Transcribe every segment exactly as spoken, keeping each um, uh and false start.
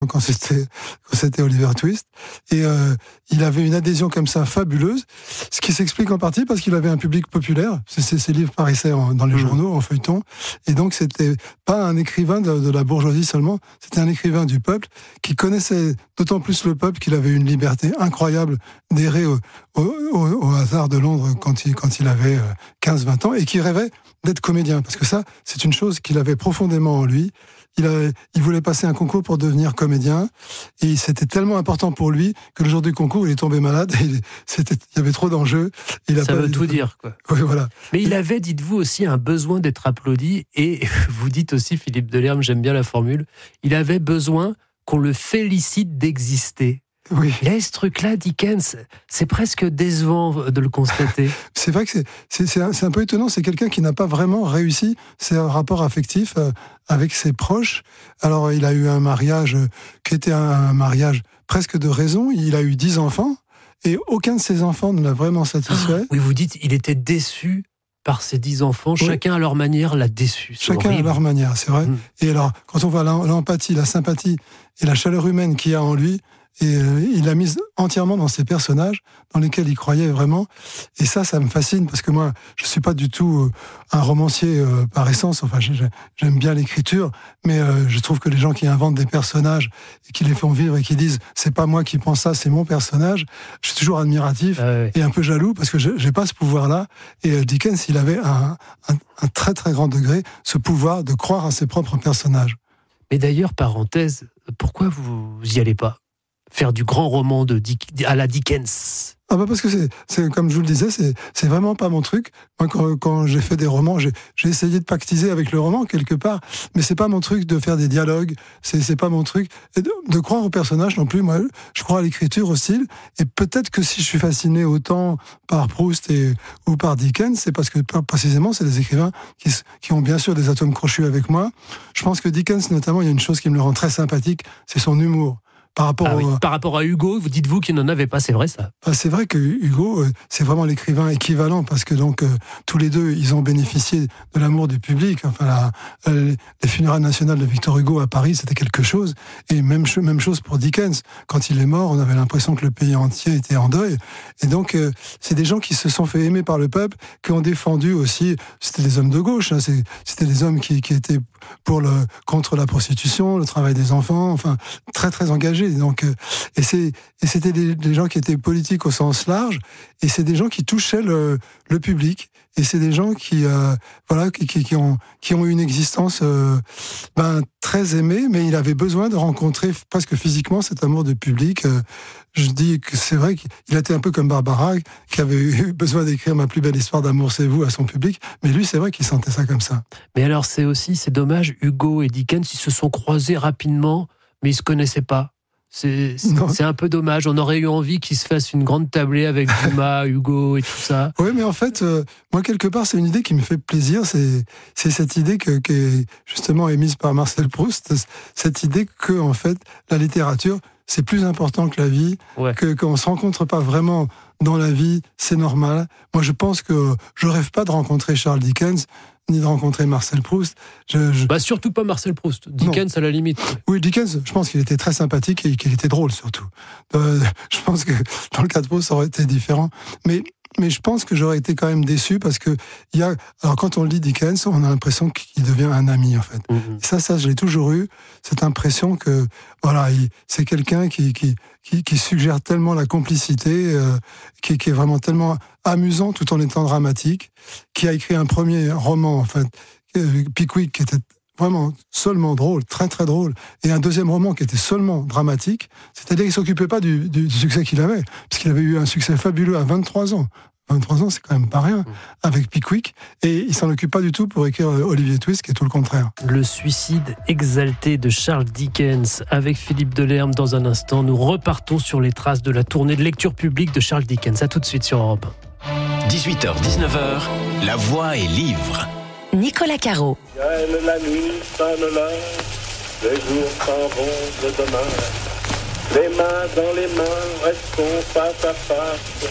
quand c'était, quand c'était Oliver Twist. Et euh, il avait une adhésion comme ça fabuleuse, ce qui s'explique en partie parce qu'il avait un public populaire. C'est, c'est, ses livres paraissaient en, dans les mmh. journaux, en feuilleton. Et donc, c'était pas un écrivain de, de la bourgeoisie seulement, c'était un écrivain du peuple qui connaissait d'autant plus le peuple qu'il avait une liberté incroyable d'errer au, au, au, au hasard de Londres quand il, quand il avait quinze vingt ans et qui rêvait d'être comédien. Parce que ça, c'est une chose qu'il avait profondément en lui. Il, avait, il voulait passer un concours pour devenir comédien et c'était tellement important pour lui que le jour du concours, il est tombé malade et c'était, il y avait trop d'enjeux. Il a Ça pas, veut il tout a... dire, quoi. Oui, voilà. Mais il avait, dites-vous aussi, un besoin d'être applaudi et vous dites aussi, Philippe Delerme, j'aime bien la formule, il avait besoin qu'on le félicite d'exister. Oui. Il a ce truc-là, Dickens, c'est presque décevant de le constater. C'est vrai que c'est, c'est, c'est, un, c'est un peu étonnant, c'est quelqu'un qui n'a pas vraiment réussi ses rapports affectifs euh, avec ses proches. Alors, il a eu un mariage euh, qui était un, un mariage presque de raison, il a eu dix enfants, et aucun de ses enfants ne l'a vraiment satisfait. Ah, oui, vous dites, il était déçu par ses dix enfants, oui. Chacun à leur manière l'a déçu. C'est chacun horrible. à leur manière, c'est vrai. Mmh. Et alors, quand on voit l'empathie, la sympathie et la chaleur humaine qu'il y a en lui, et euh, il l'a mise entièrement dans ses personnages, dans lesquels il croyait vraiment. Et ça, ça me fascine, parce que moi, je suis pas du tout euh, un romancier euh, par essence. Enfin, j'aime bien l'écriture, mais euh, je trouve que les gens qui inventent des personnages, et qui les font vivre, et qui disent « c'est pas moi qui pense ça, c'est mon personnage », je suis toujours admiratif ah oui. et un peu jaloux, parce que je j'ai pas ce pouvoir-là. Et euh, Dickens, il avait un, un, un très très grand degré, ce pouvoir de croire à ses propres personnages. Mais d'ailleurs, parenthèse, pourquoi vous y allez pas ? Faire du grand roman de Dick, à la Dickens. Ah bah parce que c'est, c'est comme je vous le disais, c'est, c'est vraiment pas mon truc. Moi, quand, quand j'ai fait des romans, j'ai, j'ai essayé de pactiser avec le roman quelque part, mais c'est pas mon truc de faire des dialogues. C'est, c'est pas mon truc et de, de croire au personnage non plus. Moi, je crois à l'écriture, au style. Et peut-être que si je suis fasciné autant par Proust et ou par Dickens, c'est parce que précisément, c'est des écrivains qui, qui ont bien sûr des atomes crochus avec moi. Je pense que Dickens, notamment, il y a une chose qui me le rend très sympathique, c'est son humour. Par rapport, ah oui, au... par rapport à Hugo, vous dites-vous qu'il n'en avait pas, c'est vrai ça ? Ah, c'est vrai que Hugo, euh, c'est vraiment l'écrivain équivalent, parce que donc euh, tous les deux, ils ont bénéficié de l'amour du public. Enfin, la, euh, les funérailles nationales de Victor Hugo à Paris, c'était quelque chose. Et même, même chose pour Dickens. Quand il est mort, on avait l'impression que le pays entier était en deuil. Et donc, euh, c'est des gens qui se sont fait aimer par le peuple, qui ont défendu aussi. C'était des hommes de gauche. Hein, c'est, c'était des hommes qui, qui étaient pour le contre la prostitution, le travail des enfants. Enfin, très très engagés. Donc, euh, et, c'est, et c'était des, des gens qui étaient politiques au sens large, et c'est des gens qui touchaient le, le public, et c'est des gens qui, euh, voilà, qui, qui, qui, ont, qui ont eu une existence euh, ben, très aimée, mais il avait besoin de rencontrer presque physiquement cet amour du public. Euh, je dis que c'est vrai qu'il était un peu comme Barbara, qui avait eu besoin d'écrire Ma plus belle histoire d'amour, c'est vous, à son public, mais lui, c'est vrai qu'il sentait ça comme ça. Mais alors, c'est aussi, c'est dommage, Hugo et Dickens, ils se sont croisés rapidement, mais ils ne se connaissaient pas. C'est, c'est, c'est un peu dommage. On aurait eu envie qu'ils se fassent une grande tablée avec Dumas, Hugo et tout ça. Oui, mais en fait, euh, moi, quelque part, c'est une idée qui me fait plaisir. C'est, c'est cette idée que, qui est justement émise par Marcel Proust. Cette idée que, en fait, la littérature, c'est plus important que la vie, ouais. que, qu'on ne se rencontre pas vraiment dans la vie, c'est normal. Moi, je pense que je rêve pas de rencontrer Charles Dickens, ni de rencontrer Marcel Proust. Je, je... Bah surtout pas Marcel Proust. Dickens non. À la limite. Oui, Dickens, je pense qu'il était très sympathique et qu'il était drôle surtout. Euh, je pense que dans le cas de Proust, ça aurait été différent. Mais, mais je pense que j'aurais été quand même déçu parce que il y a, alors quand on lit Dickens, on a l'impression qu'il devient un ami en fait. Mm-hmm. Et ça, ça, je l'ai toujours eu, cette impression que voilà, il, c'est quelqu'un qui, qui, qui, qui suggère tellement la complicité, euh, qui, qui est vraiment tellement amusant tout en étant dramatique, qui a écrit un premier roman, en fait, Pickwick, qui était vraiment seulement drôle, très très drôle, et un deuxième roman qui était seulement dramatique, c'est-à-dire qu'il ne s'occupait pas du, du, du succès qu'il avait, puisqu'il avait eu un succès fabuleux à vingt-trois ans. vingt-trois ans, c'est quand même pas rien, avec Pickwick, et il s'en occupe pas du tout pour écrire Olivier Twist, qui est tout le contraire. Le suicide exalté de Charles Dickens, avec Philippe Delerme. Dans un instant, nous repartons sur les traces de la tournée de lecture publique de Charles Dickens. À tout de suite sur Europe un. dix-huit heures dix-neuf heures, La Voix est livre. Nicolas Caro. La nuit sonne l'heure, les jours s'en vont de demain. Les mains dans les mains, restons face à face.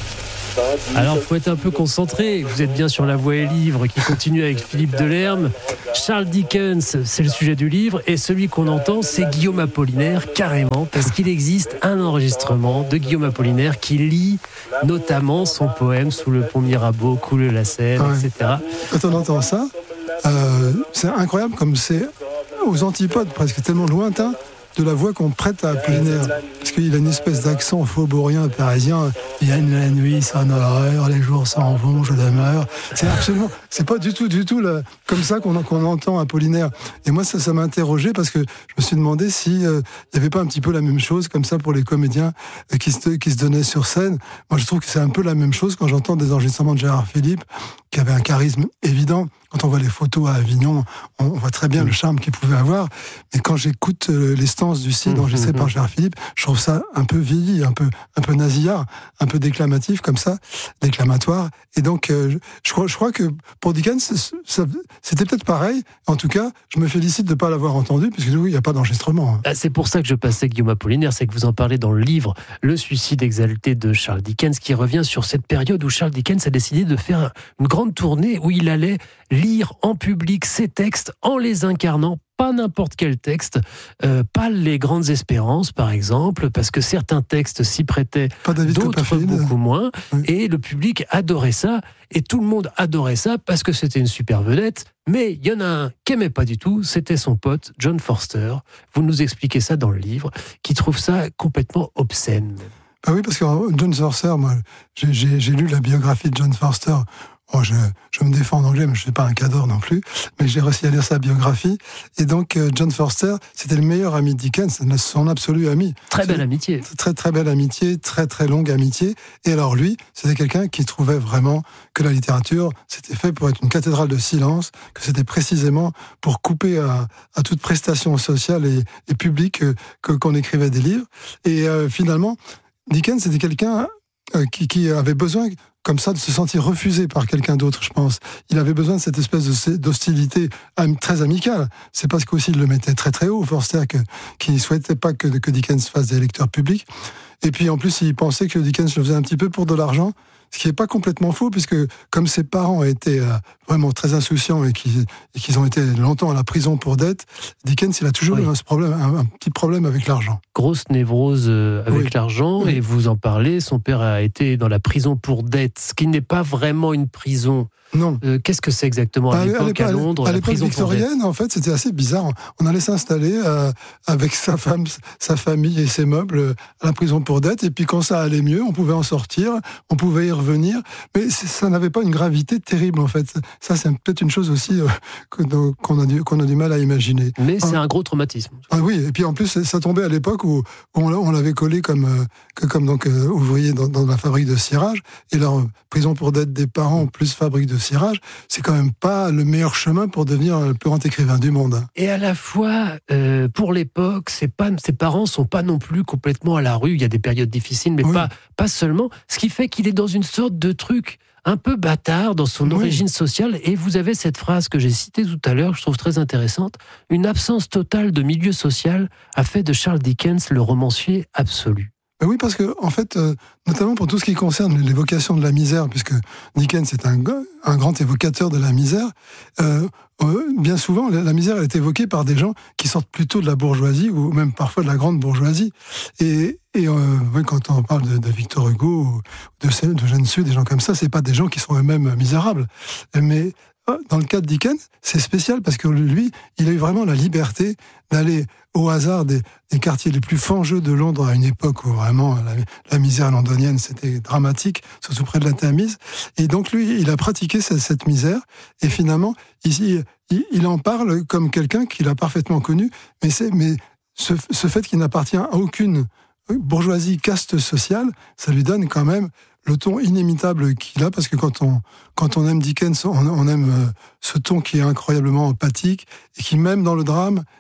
Alors, il faut être un peu concentré. Vous êtes bien sur La Voix et Livre qui continue avec Philippe Delerme. Charles Dickens, c'est le sujet du livre. Et celui qu'on entend, c'est Guillaume Apollinaire, carrément, parce qu'il existe un enregistrement de Guillaume Apollinaire qui lit notamment son poème Sous le pont Mirabeau, coule la Seine, ouais. et cetera. Quand on entend ça, euh, c'est incroyable comme c'est aux antipodes, presque tellement lointain de la voix qu'on prête à Apollinaire. Parce qu'il a une espèce d'accent faubourien parisien. Il y a une la nuit, ça horreur, les jours s'en vont, je demeure. C'est absolument, c'est pas du tout, du tout là, comme ça qu'on, qu'on entend Apollinaire. Et moi, ça, ça m'a interrogé parce que je me suis demandé si euh, il y avait pas un petit peu la même chose comme ça pour les comédiens euh, qui se, qui se donnaient sur scène. Moi, je trouve que c'est un peu la même chose quand j'entends des enregistrements de Gérard Philippe, qui avait un charisme évident. Quand on voit les photos à Avignon, on voit très bien le charme qu'il pouvait avoir. Mais quand j'écoute les stances du Cid enregistrées par Gérard Philippe, je trouve ça un peu vieilli, un peu, un peu nasillard, un peu déclamatif comme ça, déclamatoire. Et donc, euh, je, crois, je crois que pour Dickens, ça, c'était peut-être pareil. En tout cas, je me félicite de ne pas l'avoir entendu, parce que oui, il n'y a pas d'enregistrement. Ah, c'est pour ça que je passais Guillaume Apollinaire, c'est que vous en parlez dans le livre « Le suicide exalté » de Charles Dickens, qui revient sur cette période où Charles Dickens a décidé de faire une grande tournée où il allait lire en public ses textes en les incarnant, pas n'importe quel texte, euh, pas les grandes espérances par exemple, parce que certains textes s'y prêtaient, d'autres beaucoup moins, oui. Et le public adorait ça, et tout le monde adorait ça parce que c'était une super vedette, mais il y en a un qui n'aimait pas du tout, c'était son pote John Forster. Vous nous expliquez ça dans le livre, qui trouve ça complètement obscène. Ah oui, parce que John Forster, moi, j'ai, j'ai, j'ai lu la biographie de John Forster. Bon, je, je me défends en anglais, mais je ne suis pas un cador non plus. Mais j'ai réussi à lire sa biographie. Et donc, euh, John Forster, c'était le meilleur ami de Dickens, son absolu ami. Très belle amitié. Très, très belle amitié, très, très longue amitié. Et alors, lui, c'était quelqu'un qui trouvait vraiment que la littérature, c'était fait pour être une cathédrale de silence, que c'était précisément pour couper à, à toute prestation sociale et, et publique euh, que, qu'on écrivait des livres. Et euh, finalement, Dickens, c'était quelqu'un euh, qui, qui avait besoin, comme ça, de se sentir refusé par quelqu'un d'autre, je pense. Il avait besoin de cette espèce de, d'hostilité très amicale. C'est parce qu'aussi il le mettait très très haut, Forster, que, qu'il ne souhaitait pas que, que Dickens fasse des lecteurs publics. Et puis en plus, il pensait que Dickens le faisait un petit peu pour de l'argent, ce qui n'est pas complètement faux, puisque comme ses parents étaient euh, vraiment très insouciants et qu'ils, et qu'ils ont été longtemps à la prison pour dette, Dickens, il a toujours oui. eu un, problème, un, un petit problème avec l'argent. Grosse névrose euh, avec oui. l'argent, oui. Et vous en parlez, son père a été dans la prison pour dette, ce qui n'est pas vraiment une prison. Non. Euh, qu'est-ce que c'est exactement à, à l'époque, l'époque à Londres? À l'époque victorienne, en fait, c'était assez bizarre. On allait s'installer euh, avec sa femme, sa famille et ses meubles à la prison pour dette. Et puis quand ça allait mieux, on pouvait en sortir, on pouvait y revenir. Mais ça n'avait pas une gravité terrible, en fait. Ça, c'est peut-être une chose aussi euh, qu'on, a du, qu'on a du mal à imaginer. Mais c'est ah, un gros traumatisme. Ah oui, et puis en plus, ça tombait à l'époque où on, on l'avait collé comme, euh, que, comme donc, euh, ouvrier dans, dans la fabrique de cirage. Et leur euh, prison pour dette des parents plus fabrique de cirage, c'est quand même pas le meilleur chemin pour devenir le plus grand écrivain du monde. Et à la fois, euh, pour l'époque, ses, pas, ses parents sont pas non plus complètement à la rue. Il y a des périodes difficiles, mais oui. pas, pas seulement. Ce qui fait qu'il est dans une sorte de truc un peu bâtard dans son oui. origine sociale. Et vous avez cette phrase que j'ai citée tout à l'heure, que je trouve très intéressante. Une absence totale de milieu social a fait de Charles Dickens le romancier absolu. Oui, parce que, en fait, euh, notamment pour tout ce qui concerne l'évocation de la misère, puisque Dickens est un, un grand évocateur de la misère, euh, euh, bien souvent, la, la misère elle est évoquée par des gens qui sortent plutôt de la bourgeoisie, ou même parfois de la grande bourgeoisie. Et, et euh, oui, quand on parle de, de Victor Hugo, ou de, de Jeanne Sue, des gens comme ça, c'est pas des gens qui sont eux-mêmes misérables. Mais dans le cas de Dickens, c'est spécial parce que lui, il a eu vraiment la liberté d'aller au hasard des, des quartiers les plus fangeux de Londres à une époque où vraiment la, la misère londonienne c'était dramatique, surtout près de la Tamise. Et donc lui, il a pratiqué cette, cette misère et finalement, il, il, il en parle comme quelqu'un qu'il a parfaitement connu, mais, c'est, mais ce, ce fait qu'il n'appartient à aucune bourgeoisie, caste sociale, ça lui donne quand même le ton inimitable qu'il a, parce que quand on, quand on aime Dickens, on, on aime euh, ce ton qui est incroyablement empathique, et qui, même dans le drame,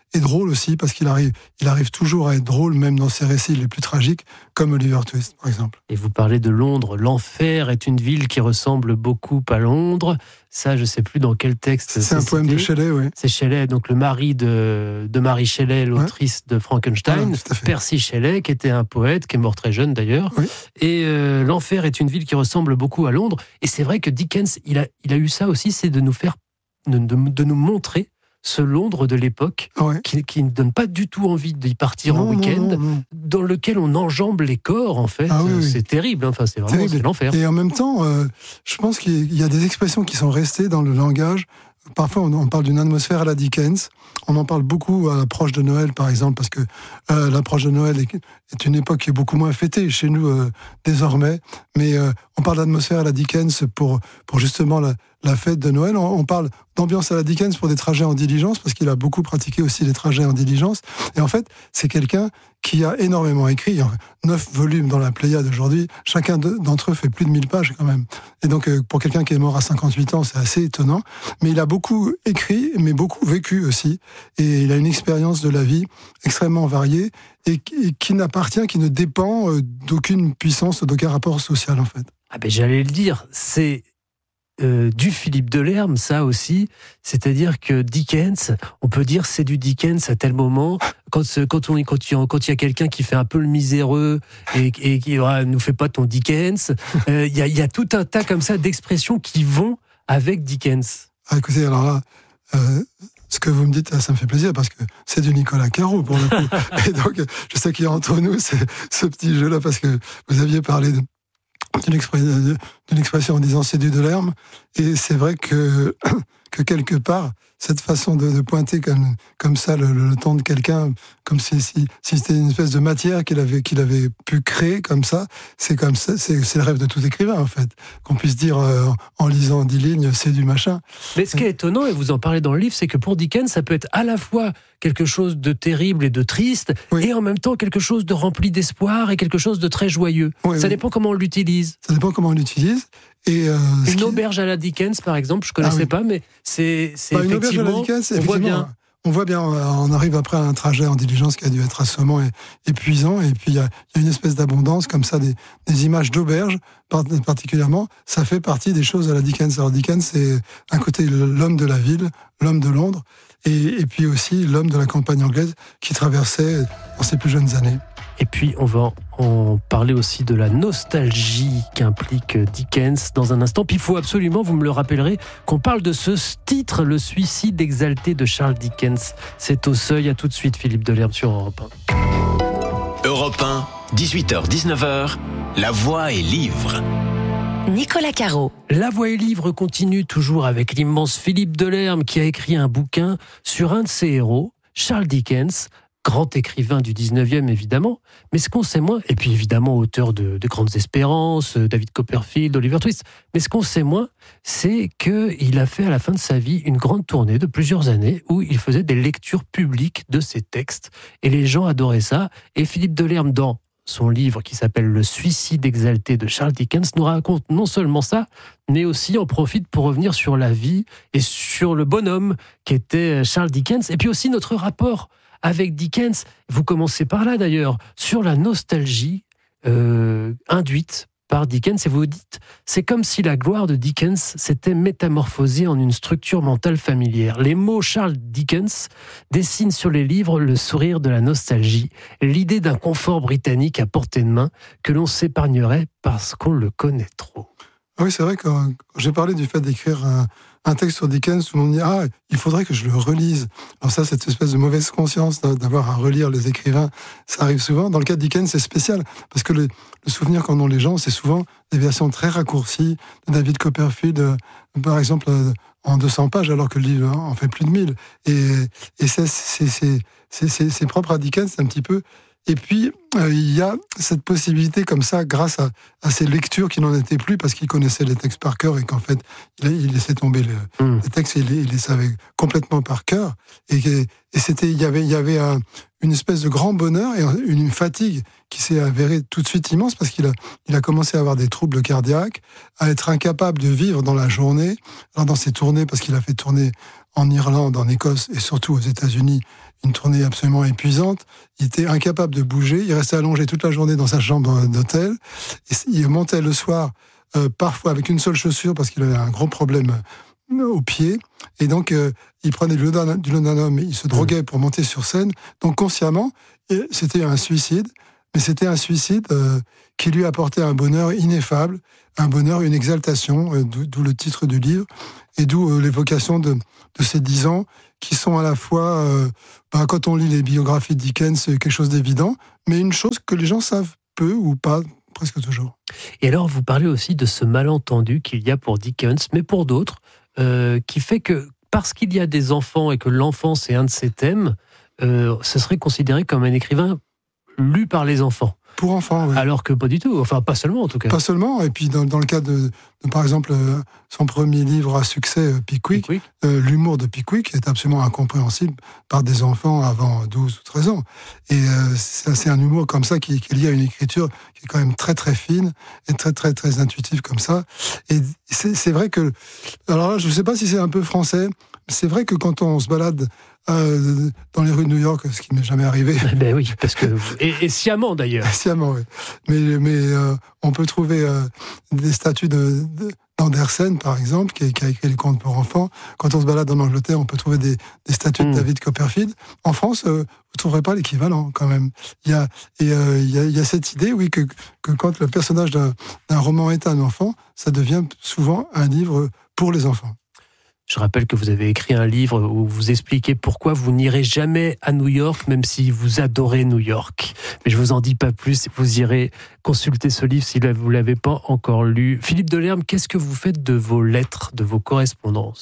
et drôle aussi, parce qu'il arrive, il arrive toujours à être drôle, même dans ses récits les plus tragiques, comme Oliver Twist, par exemple. Et vous parlez de Londres. L'enfer est une ville qui ressemble beaucoup à Londres. Ça, je ne sais plus dans quel texte c'est. C'est un poème cité. de Shelley, oui. C'est Shelley, donc le mari de, de Mary Shelley, l'autrice ouais. de Frankenstein, ah, Percy Shelley, qui était un poète, qui est mort très jeune d'ailleurs. Oui. Et euh, l'enfer est une ville qui ressemble beaucoup à Londres. Et c'est vrai que Dickens, il a, il a eu ça aussi, c'est de nous faire, de, de, de nous montrer ce Londres de l'époque ouais. qui, qui ne donne pas du tout envie d'y partir non, en week-end, non, non, non. dans lequel on enjambe les corps, en fait. Ah, oui, oui. C'est terrible, hein. Enfin, c'est vraiment c'est l'enfer. Et en même temps, euh, je pense qu'il y a des expressions qui sont restées dans le langage. Parfois, on, on parle d'une atmosphère à la Dickens. On en parle beaucoup à l'approche de Noël, par exemple, parce que euh, l'approche de Noël est, est une époque qui est beaucoup moins fêtée chez nous euh, désormais. Mais euh, on parle d'atmosphère à la Dickens pour, pour justement la, la fête de Noël. On, on parle d'ambiance à la Dickens pour des trajets en diligence, parce qu'il a beaucoup pratiqué aussi les trajets en diligence. Et en fait, c'est quelqu'un qui a énormément écrit. Neuf volumes dans la Pléiade aujourd'hui. Chacun d'entre eux fait plus de mille pages quand même. Et donc, pour quelqu'un qui est mort à cinquante-huit ans, c'est assez étonnant. Mais il a beaucoup écrit, mais beaucoup vécu aussi. Et il a une expérience de la vie extrêmement variée et qui, qui n'appartient, qui ne dépend d'aucune puissance, d'aucun rapport social, en fait. Ah ben, j'allais le dire, c'est Euh, du Philippe Delerme, ça aussi, c'est-à-dire que Dickens, on peut dire c'est du Dickens à tel moment, quand, quand, on, quand, il, quand il y a quelqu'un qui fait un peu le miséreux et, et qui ah, nous fait pas ton Dickens, euh, il y, a, il y a tout un tas comme ça d'expressions qui vont avec Dickens. Ah, écoutez, alors là, euh, ce que vous me dites, ça me fait plaisir parce que c'est du Nicolas Caro pour le coup. Et donc, je sais qu'il y a entre nous ce, ce petit jeu-là parce que vous aviez parlé de D'une, expr- d'une expression en disant c'est du Delerme, et c'est vrai que, que quelque part, cette façon de, de pointer comme, comme ça le, le, le temps de quelqu'un, comme si, si, si c'était une espèce de matière qu'il avait, qu'il avait pu créer comme ça, c'est comme ça, c'est, c'est le rêve de tout écrivain en fait, qu'on puisse dire euh, en lisant dix lignes, c'est du machin. Mais ce qui est étonnant, et vous en parlez dans le livre, c'est que pour Dickens, ça peut être à la fois quelque chose de terrible et de triste, oui. et en même temps quelque chose de rempli d'espoir et quelque chose de très joyeux. Oui, ça oui. dépend comment on l'utilise. Ça dépend comment on l'utilise. Et euh, une qui... auberge à la Dickens, par exemple, je ne connaissais ah, oui. pas, mais c'est, c'est bah, effectivement, une auberge à la Dickens, on voit bien. On voit bien, on arrive après un trajet en diligence qui a dû être assommant et épuisant, et puis il y, y a une espèce d'abondance comme ça, des, des images d'auberge particulièrement, ça fait partie des choses à la Dickens. Alors Dickens, c'est d'un côté l'homme de la ville, l'homme de Londres, et, et puis aussi l'homme de la campagne anglaise qui traversait dans ses plus jeunes années. Et puis, on va en parler aussi de la nostalgie qu'implique Dickens dans un instant. Puis, il faut absolument, vous me le rappellerez, qu'on parle de ce titre, Le suicide exalté de Charles Dickens. C'est au seuil. À tout de suite, Philippe Delerme sur Europe un. Europe un, dix-huit heures dix-neuf heures, La Voix et Livre. Nicolas Caro. La Voix et Livre continue toujours avec l'immense Philippe Delerme qui a écrit un bouquin sur un de ses héros, Charles Dickens, grand écrivain du dix-neuvième évidemment, mais ce qu'on sait moins, et puis évidemment auteur de, de Grandes Espérances, David Copperfield, Oliver Twist, mais ce qu'on sait moins, c'est qu'il a fait à la fin de sa vie une grande tournée de plusieurs années où il faisait des lectures publiques de ses textes, et les gens adoraient ça, et Philippe Delerme, dans son livre qui s'appelle Le suicide exalté de Charles Dickens, nous raconte non seulement ça, mais aussi en profite pour revenir sur la vie et sur le bonhomme qu'était Charles Dickens, et puis aussi notre rapport avec Dickens. Vous commencez par là d'ailleurs, sur la nostalgie euh, induite par Dickens, et vous dites, c'est comme si la gloire de Dickens s'était métamorphosée en une structure mentale familière. Les mots Charles Dickens dessinent sur les livres le sourire de la nostalgie, l'idée d'un confort britannique à portée de main que l'on s'épargnerait parce qu'on le connaît trop. Oui, c'est vrai que quand j'ai parlé du fait d'écrire un, un texte sur Dickens, tout le monde dit « Ah, il faudrait que je le relise ». Alors ça, cette espèce de mauvaise conscience d'avoir à relire les écrivains, ça arrive souvent. Dans le cas de Dickens, c'est spécial, parce que le, le souvenir qu'en ont les gens, c'est souvent des versions très raccourcies de David Copperfield, euh, par exemple, euh, en deux cents pages, alors que le livre en fait plus de mille. Et, et c'est, c'est, c'est, c'est, c'est, c'est propre à Dickens, un petit peu. Et puis, euh, il y a cette possibilité comme ça, grâce à, à ces lectures qui n'en étaient plus, parce qu'il connaissait les textes par cœur et qu'en fait, il, il laissait tomber le, mmh. les textes et il, il les savait complètement par cœur. Et, et c'était, il y avait, il y avait un, une espèce de grand bonheur et une, une fatigue qui s'est avérée tout de suite immense, parce qu'il a, il a commencé à avoir des troubles cardiaques, à être incapable de vivre dans la journée, alors dans ses tournées, parce qu'il a fait tourner en Irlande, en Écosse et surtout aux États-Unis, une tournée absolument épuisante. Il était incapable de bouger. Il restait allongé toute la journée dans sa chambre d'hôtel. Et il montait le soir, euh, parfois avec une seule chaussure, parce qu'il avait un gros problème au pied. Et donc, euh, il prenait du laudanum, il se droguait pour monter sur scène. Donc, consciemment, c'était un suicide. Mais c'était un suicide euh, qui lui apportait un bonheur ineffable, un bonheur, une exaltation, euh, d'où, d'où le titre du livre, et d'où euh, l'évocation de, de ces dix ans, qui sont à la fois, euh, bah, quand on lit les biographies de Dickens, c'est quelque chose d'évident, mais une chose que les gens savent peu ou pas, presque toujours. Et alors, vous parlez aussi de ce malentendu qu'il y a pour Dickens, mais pour d'autres, euh, qui fait que, parce qu'il y a des enfants et que l'enfance est un de ses thèmes, euh, ce serait considéré comme un écrivain lu par les enfants. Pour enfants, oui. Alors que pas du tout, enfin pas seulement en tout cas. Pas seulement, et puis dans, dans le cas de, de, par exemple, euh, son premier livre à succès, euh, Pickwick, Pickwick. Euh, l'humour de Pickwick est absolument incompréhensible par des enfants avant douze ou treize ans. Et euh, c'est, c'est un humour comme ça qui, qui est lié à une écriture qui est quand même très très fine et très très très intuitive comme ça. Et c'est, c'est vrai que, alors là, je ne sais pas si c'est un peu français, mais c'est vrai que quand on se balade Euh, dans les rues de New York, ce qui m'est jamais arrivé. Ben oui, parce que et, et sciemment d'ailleurs. Sciemment, oui. Mais mais euh, on peut trouver euh, des statues de, de d'Andersen, par exemple, qui, qui a écrit les contes pour enfants. Quand on se balade en Angleterre, on peut trouver des, des statues mmh. de David Copperfield. En France, euh, vous trouverez pas l'équivalent quand même. Il y a et euh, il y a il y a cette idée, oui, que que quand le personnage d'un d'un roman est un enfant, ça devient souvent un livre pour les enfants. Je rappelle que vous avez écrit un livre où vous expliquez pourquoi vous n'irez jamais à New York, même si vous adorez New York. Mais je vous en dis pas plus, vous irez consulter ce livre si vous ne l'avez pas encore lu. Philippe Delerme, qu'est-ce que vous faites de vos lettres, de vos correspondances ?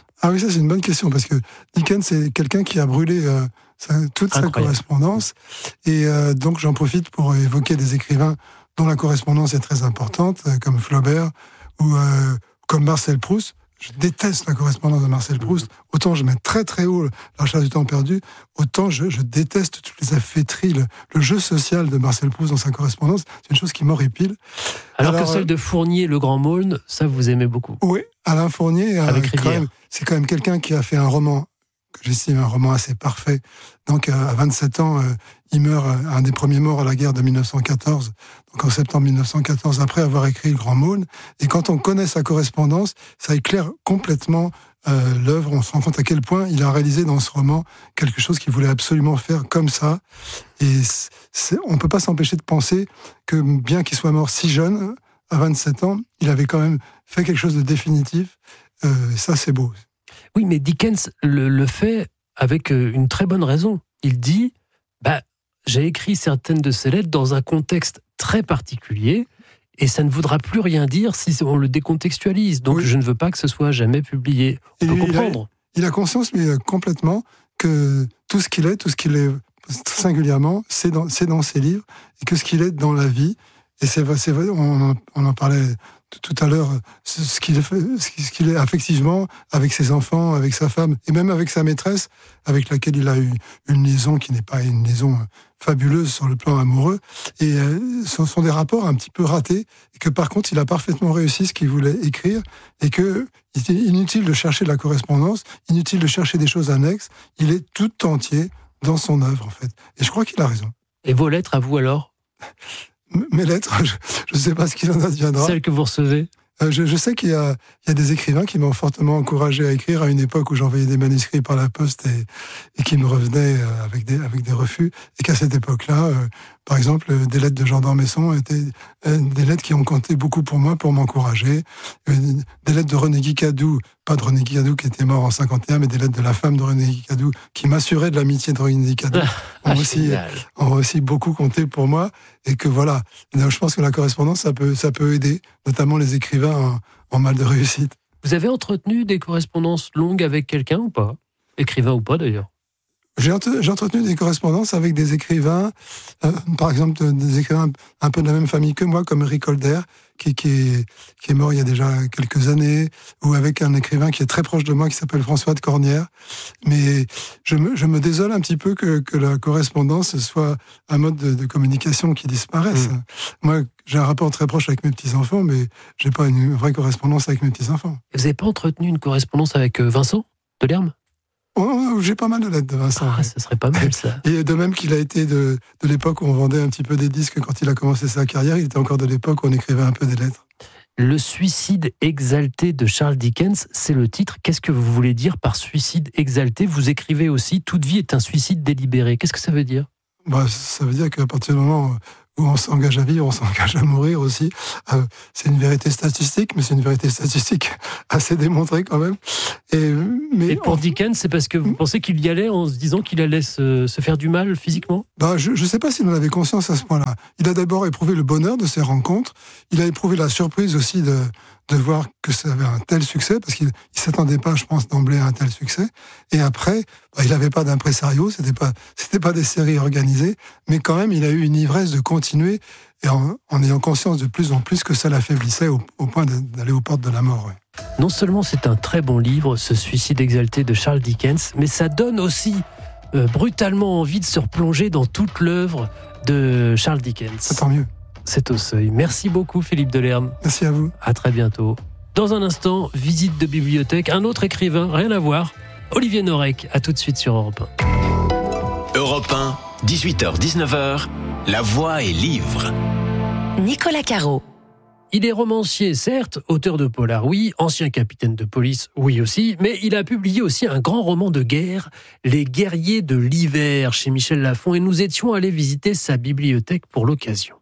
Ah oui, ça c'est une bonne question, parce que Dickens, c'est quelqu'un qui a brûlé euh, sa, toute Incroyable. sa correspondance. Et euh, donc j'en profite pour évoquer des écrivains dont la correspondance est très importante, euh, comme Flaubert ou euh, comme Marcel Proust. Je déteste la correspondance de Marcel Proust. Autant je mets très très haut La Recherche du temps perdu, autant je, je déteste toutes les affaîtries, le, le jeu social de Marcel Proust dans sa correspondance. C'est une chose qui m'horripile. Alors, Alors que celle de Fournier, Le Grand Maulne, ça vous aimez beaucoup. Oui, Alain Fournier, euh, quand même, c'est quand même quelqu'un qui a fait un roman, que j'estime un roman assez parfait. Donc euh, à vingt-sept ans, euh, il meurt, euh, un des premiers morts à la guerre de mille neuf cent quatorze, donc en septembre mille neuf cent quatorze, après avoir écrit Le Grand Maulne. Et quand on connaît sa correspondance, ça éclaire complètement euh, l'œuvre. On se rend compte à quel point il a réalisé dans ce roman quelque chose qu'il voulait absolument faire comme ça. Et c'est, on ne peut pas s'empêcher de penser que bien qu'il soit mort si jeune, à vingt-sept ans, il avait quand même fait quelque chose de définitif. Euh, ça, c'est beau. Oui, mais Dickens le, le fait avec une très bonne raison. Il dit, bah, j'ai écrit certaines de ces lettres dans un contexte très particulier et ça ne voudra plus rien dire si on le décontextualise. Donc, oui. je ne veux pas que ce soit jamais publié. On et peut comprendre. Il a, il a conscience, mais complètement, que tout ce qu'il est, tout ce qu'il est singulièrement, c'est dans, c'est dans ses livres et que ce qu'il est dans la vie. Et c'est vrai, c'est vrai on, on en parlait tout à l'heure, ce qu'il, fait, ce qu'il est affectivement avec ses enfants, avec sa femme, et même avec sa maîtresse, avec laquelle il a eu une liaison qui n'est pas une liaison fabuleuse sur le plan amoureux. Et euh, ce sont des rapports un petit peu ratés, et que par contre, il a parfaitement réussi ce qu'il voulait écrire, et que il était inutile de chercher de la correspondance, inutile de chercher des choses annexes. Il est tout entier dans son œuvre, en fait. Et je crois qu'il a raison. Et vos lettres, à vous alors ? Mes lettres, je ne sais pas ce qu'il en adviendra. Celles que vous recevez ? euh, je, je sais qu'il y a, il y a des écrivains qui m'ont fortement encouragé à écrire à une époque où j'envoyais des manuscrits par la poste et, et qui me revenaient avec des, avec des refus. Et qu'à cette époque-là, euh, par exemple, des lettres de Jean d'Ormesson étaient euh, des lettres qui ont compté beaucoup pour moi, pour m'encourager. Euh, des lettres de René Guicadou, pas de René Guicadou qui était mort en cinquante et un, mais des lettres de la femme de René Guicadou qui m'assurait de l'amitié de René Guicadou, ah, ont, aussi, ont aussi beaucoup compté pour moi. Et que voilà, je pense que la correspondance, ça peut, ça peut aider, notamment les écrivains en, en mal de réussite. Vous avez entretenu des correspondances longues avec quelqu'un ou pas ? Écrivain ou pas d'ailleurs ? J'ai, ent- j'ai entretenu des correspondances avec des écrivains, euh, par exemple des écrivains un peu de la même famille que moi, comme Eric Holder, qui, qui, est, qui est mort il y a déjà quelques années, ou avec un écrivain qui est très proche de moi, qui s'appelle François de Cornières. Mais je me, je me désole un petit peu que, que la correspondance soit un mode de, de communication qui disparaisse. Mmh. Moi, j'ai un rapport très proche avec mes petits-enfants, mais j'ai pas une vraie correspondance avec mes petits-enfants. Vous n'avez pas entretenu une correspondance avec Vincent Delerme ? Oh, j'ai pas mal de lettres de Vincent. Ah, ça serait pas mal, ça. Et de même qu'il a été de, de l'époque où on vendait un petit peu des disques quand il a commencé sa carrière, il était encore de l'époque où on écrivait un peu des lettres. Le suicide exalté de Charles Dickens, c'est le titre. Qu'est-ce que vous voulez dire par suicide exalté ? Vous écrivez aussi « Toute vie est un suicide délibéré ». Qu'est-ce que ça veut dire ? Bah, ça veut dire qu'à partir du moment où on s'engage à vivre, on s'engage à mourir aussi. Euh, c'est une vérité statistique, mais c'est une vérité statistique assez démontrée quand même. Et, mais Et pour on... Dickens, c'est parce que vous pensez qu'il y allait en se disant qu'il allait se, se faire du mal physiquement ? bah, Je ne sais pas s'il en avait conscience à ce point-là. Il a d'abord éprouvé le bonheur de ces rencontres. Il a éprouvé la surprise aussi de, de voir que ça avait un tel succès, parce qu'il ne s'attendait pas, je pense, d'emblée à un tel succès. Et après, bah, il n'avait pas d'impresario, ce n'était pas, c'était pas des séries organisées, mais quand même, il a eu une ivresse de continuer, et en, en ayant conscience de plus en plus que ça l'affaiblissait au, au point d'aller aux portes de la mort. Ouais. Non seulement c'est un très bon livre, ce Suicide exalté de Charles Dickens, mais ça donne aussi euh, brutalement envie de se replonger dans toute l'œuvre de Charles Dickens. Tant mieux. C'est au seuil. Merci beaucoup Philippe Delerme. Merci à vous. À très bientôt. Dans un instant, visite de bibliothèque, un autre écrivain, rien à voir, Olivier Norek. À tout de suite sur Europe un. Europe un, dix-huit heures dix-neuf heures, La Voix est livre. Nicolas Caro. Il est romancier, certes, auteur de polar, oui, ancien capitaine de police, oui aussi, mais il a publié aussi un grand roman de guerre, Les Guerriers de l'hiver, chez Michel Lafon, et nous étions allés visiter sa bibliothèque pour l'occasion.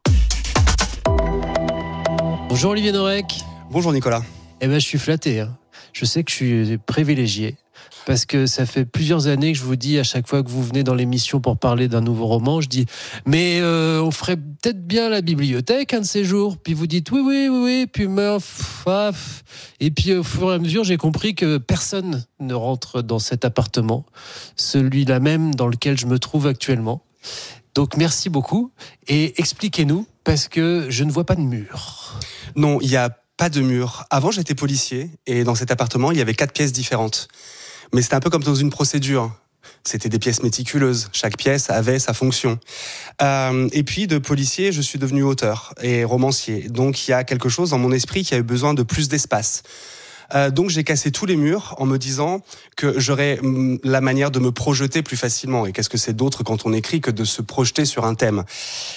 Bonjour Olivier Norek. Bonjour Nicolas. Eh ben, je suis flatté, hein. Je sais que je suis privilégié, parce que ça fait plusieurs années que je vous dis, à chaque fois que vous venez dans l'émission pour parler d'un nouveau roman, je dis « Mais euh, on ferait peut-être bien la bibliothèque un de ces jours ». Puis vous dites « Oui, oui, oui, oui ». Puis, mais, pff, ah, pff. Et puis au fur et à mesure, j'ai compris que personne ne rentre dans cet appartement, celui-là même dans lequel je me trouve actuellement. Donc merci beaucoup et expliquez-nous, parce que je ne vois pas de mur. Non, il n'y a pas de mur. Avant, j'étais policier et dans cet appartement, il y avait quatre pièces différentes. Mais c'était un peu comme dans une procédure. C'était des pièces méticuleuses. Chaque pièce avait sa fonction. Euh, et puis, de policier, je suis devenu auteur et romancier. Donc, il y a quelque chose dans mon esprit qui a eu besoin de plus d'espace. Euh, donc j'ai cassé tous les murs en me disant que j'aurais mm, la manière de me projeter plus facilement. Et qu'est-ce que c'est d'autre quand on écrit que de se projeter sur un thème.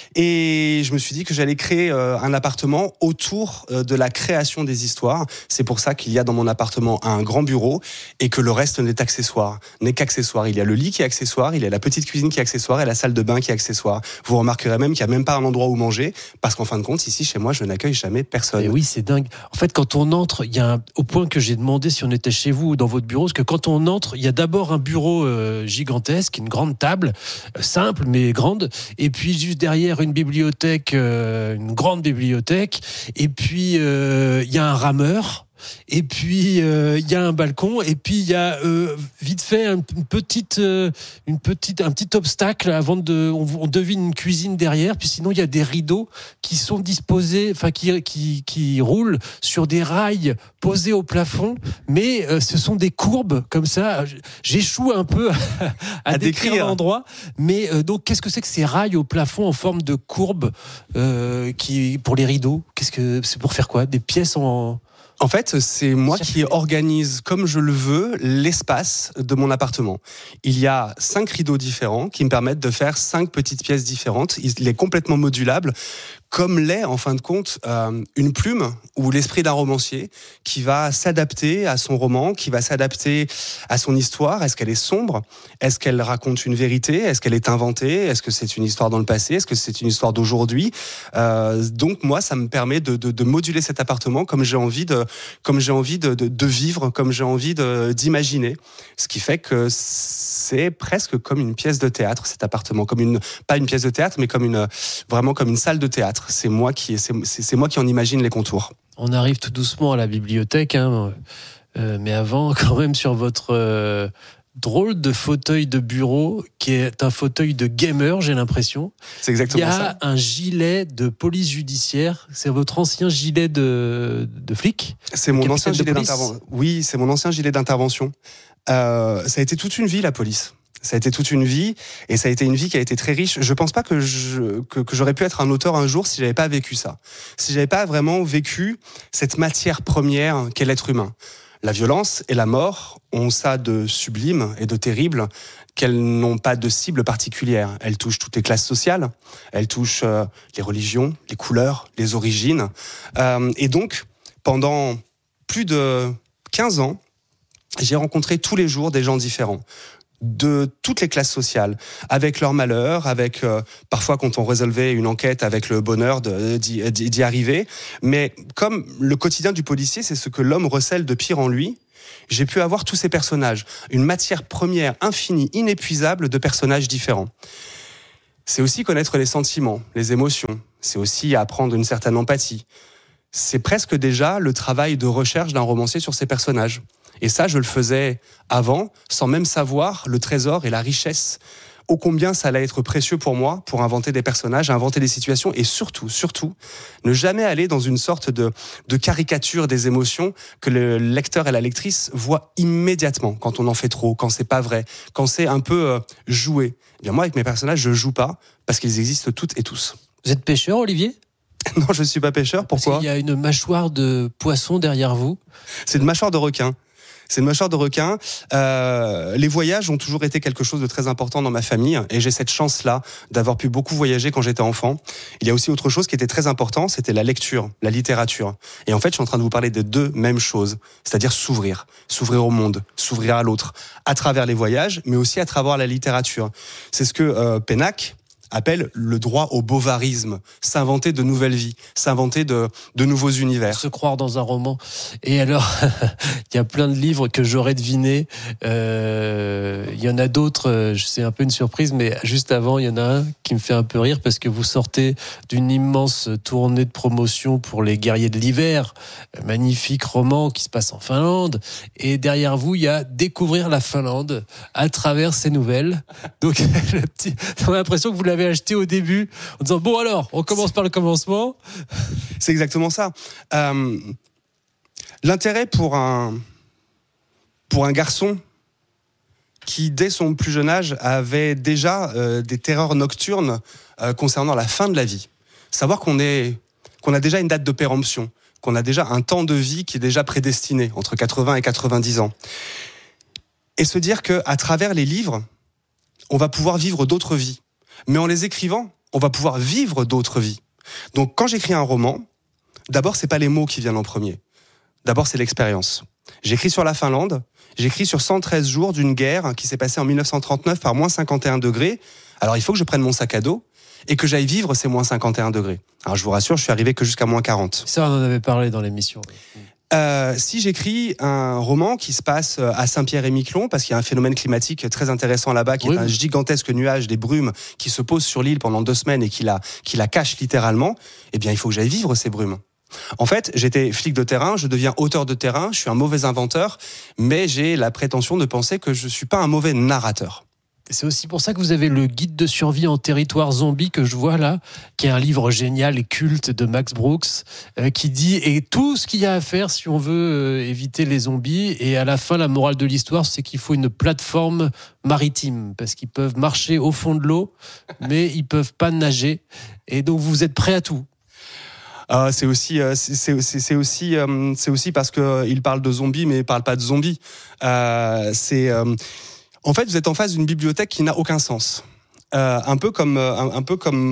Et je me suis dit que j'allais créer euh, un appartement autour euh, de la création des histoires. C'est pour ça qu'il y a dans mon appartement un grand bureau et que le reste n'est accessoire, n'est qu'accessoire. Il y a le lit qui est accessoire, il y a la petite cuisine qui est accessoire et la salle de bain qui est accessoire. Vous remarquerez même qu'il n'y a même pas un endroit où manger parce qu'en fin de compte, ici chez moi, je n'accueille jamais personne. Et oui, c'est dingue. En fait, quand on entre, il y a un, au point que j'ai demandé si on était chez vous ou dans votre bureau, parce que quand on entre, il y a d'abord un bureau euh, gigantesque, une grande table, euh, simple mais grande, et puis juste derrière une bibliothèque, euh, une grande bibliothèque, et puis euh, il y a un rameur. Et puis il euh, y a un balcon, et puis il y a euh, vite fait une petite, euh, une petite, un petit obstacle avant de, on, on devine une cuisine derrière. Puis sinon il y a des rideaux qui sont disposés, enfin qui, qui, qui roulent sur des rails posés au plafond, mais euh, ce sont des courbes comme ça. J'échoue un peu à, à, à décrire, décrire l'endroit, mais euh, donc qu'est-ce que c'est que ces rails au plafond en forme de courbe euh, qui pour les rideaux? Qu'est-ce que c'est pour faire quoi? Des pièces en En fait, c'est moi qui organise, comme je le veux, l'espace de mon appartement. Il y a cinq rideaux différents qui me permettent de faire cinq petites pièces différentes. Il est complètement modulable, comme l'est, en fin de compte, euh, une plume ou l'esprit d'un romancier qui va s'adapter à son roman, qui va s'adapter à son histoire. Est-ce qu'elle est sombre? Est-ce qu'elle raconte une vérité? Est-ce qu'elle est inventée? Est-ce que c'est une histoire dans le passé? Est-ce que c'est une histoire d'aujourd'hui? euh, Donc moi, ça me permet de, de, de moduler cet appartement comme j'ai envie de, comme j'ai envie de, de, de vivre, comme j'ai envie de, d'imaginer. Ce qui fait que c'est presque comme une pièce de théâtre, cet appartement, comme une, pas une pièce de théâtre, mais comme une, vraiment comme une salle de théâtre. C'est moi qui, c'est, c'est moi qui en imagine les contours. On arrive tout doucement à la bibliothèque, hein, euh, mais avant, quand même, sur votre euh, drôle de fauteuil de bureau, qui est un fauteuil de gamer, j'ai l'impression. C'est exactement ça. Il y a ça. Un gilet de police judiciaire. C'est votre ancien gilet de, de flic? C'est mon ancien gilet d'intervention. Oui, c'est mon ancien gilet d'intervention. Euh, ça a été toute une vie, la police. Ça a été toute une vie, et ça a été une vie qui a été très riche. Je pense pas que, je, que, que j'aurais pu être un auteur un jour si j'avais pas vécu ça. Si j'avais pas vraiment vécu cette matière première qu'est l'être humain. La violence et la mort ont ça de sublime et de terrible qu'elles n'ont pas de cible particulière. Elles touchent toutes les classes sociales, elles touchent euh, les religions, les couleurs, les origines. Euh, et donc, pendant plus de quinze ans, j'ai rencontré tous les jours des gens différents, de toutes les classes sociales, avec leurs malheurs, avec euh, parfois quand on résolvait une enquête avec le bonheur de, d'y, d'y arriver. Mais comme le quotidien du policier, c'est ce que l'homme recèle de pire en lui, j'ai pu avoir tous ces personnages, une matière première infinie, inépuisable de personnages différents. C'est aussi connaître les sentiments, les émotions, c'est aussi apprendre une certaine empathie. C'est presque déjà le travail de recherche d'un romancier sur ses personnages. Et ça, je le faisais avant, sans même savoir le trésor et la richesse, ô combien ça allait être précieux pour moi, pour inventer des personnages, inventer des situations, et surtout, surtout, ne jamais aller dans une sorte de, de caricature des émotions que le lecteur et la lectrice voient immédiatement, quand on en fait trop, quand c'est pas vrai, quand c'est un peu euh, joué. Eh bien moi, avec mes personnages, je joue pas, parce qu'ils existent toutes et tous. Vous êtes pêcheur, Olivier ? Non, je suis pas pêcheur, pourquoi ? Parce qu'il y a une mâchoire de poisson derrière vous. C'est une mâchoire de requin. C'est une mâchoire de requin. Euh, les voyages ont toujours été quelque chose de très important dans ma famille et j'ai cette chance-là d'avoir pu beaucoup voyager quand j'étais enfant. Il y a aussi autre chose qui était très important, c'était la lecture, la littérature. Et en fait, je suis en train de vous parler des deux mêmes choses, c'est-à-dire s'ouvrir, s'ouvrir au monde, s'ouvrir à l'autre, à travers les voyages, mais aussi à travers la littérature. C'est ce que euh, Pénac appelle le droit au bovarisme, s'inventer de nouvelles vies, s'inventer de, de nouveaux univers. Se croire dans un roman. Et alors, il y a plein de livres que j'aurais devinés. Euh, il y en a d'autres, c'est un peu une surprise, mais juste avant, il y en a un qui me fait un peu rire parce que vous sortez d'une immense tournée de promotion pour les Guerriers de l'Hiver, magnifique roman qui se passe en Finlande. Et derrière vous, il y a Découvrir la Finlande à travers ces nouvelles. Donc, le petit, on a l'impression que vous l'avez acheté au début en disant bon alors on commence par le commencement. C'est exactement ça. Euh, l'intérêt pour un pour un garçon qui dès son plus jeune âge avait déjà euh, des terreurs nocturnes euh, concernant la fin de la vie, savoir qu'on est qu'on a déjà une date de péremption, qu'on a déjà un temps de vie qui est déjà prédestiné entre quatre-vingts et quatre-vingt-dix ans, et se dire que à travers les livres on va pouvoir vivre d'autres vies. Mais en les écrivant, on va pouvoir vivre d'autres vies. Donc quand j'écris un roman, d'abord c'est pas les mots qui viennent en premier. D'abord c'est l'expérience. J'écris sur la Finlande, j'écris sur cent treize jours d'une guerre qui s'est passée en mille neuf cent trente-neuf par moins cinquante et un degrés. Alors il faut que je prenne mon sac à dos et que j'aille vivre ces moins cinquante et un degrés. Alors je vous rassure, je suis arrivé que jusqu'à moins quarante. Ça on en avait parlé dans l'émission. Euh, si j'écris un roman qui se passe à Saint-Pierre-et-Miquelon, parce qu'il y a un phénomène climatique très intéressant là-bas, qui oui. est un gigantesque nuage, des brumes qui se posent sur l'île pendant deux semaines et qui la, qui la cache littéralement, eh bien il faut que j'aille vivre ces brumes. En fait, j'étais flic de terrain, je deviens auteur de terrain, je suis un mauvais inventeur, mais j'ai la prétention de penser que je suis pas un mauvais narrateur. C'est aussi pour ça que vous avez le guide de survie en territoire zombie que je vois là, qui est un livre génial et culte de Max Brooks, euh, qui dit et tout ce qu'il y a à faire si on veut euh, éviter les zombies. Et à la fin, la morale de l'histoire, c'est qu'il faut une plateforme maritime parce qu'ils peuvent marcher au fond de l'eau, mais ils peuvent pas nager. Et donc vous êtes prêt à tout. Euh, c'est aussi, euh, c'est, c'est, c'est aussi, euh, c'est aussi parce que euh, il parle de zombies, mais il parle pas de zombies. Euh, c'est euh, En fait, vous êtes en face d'une bibliothèque qui n'a aucun sens. Euh, un peu comme, un, un peu comme,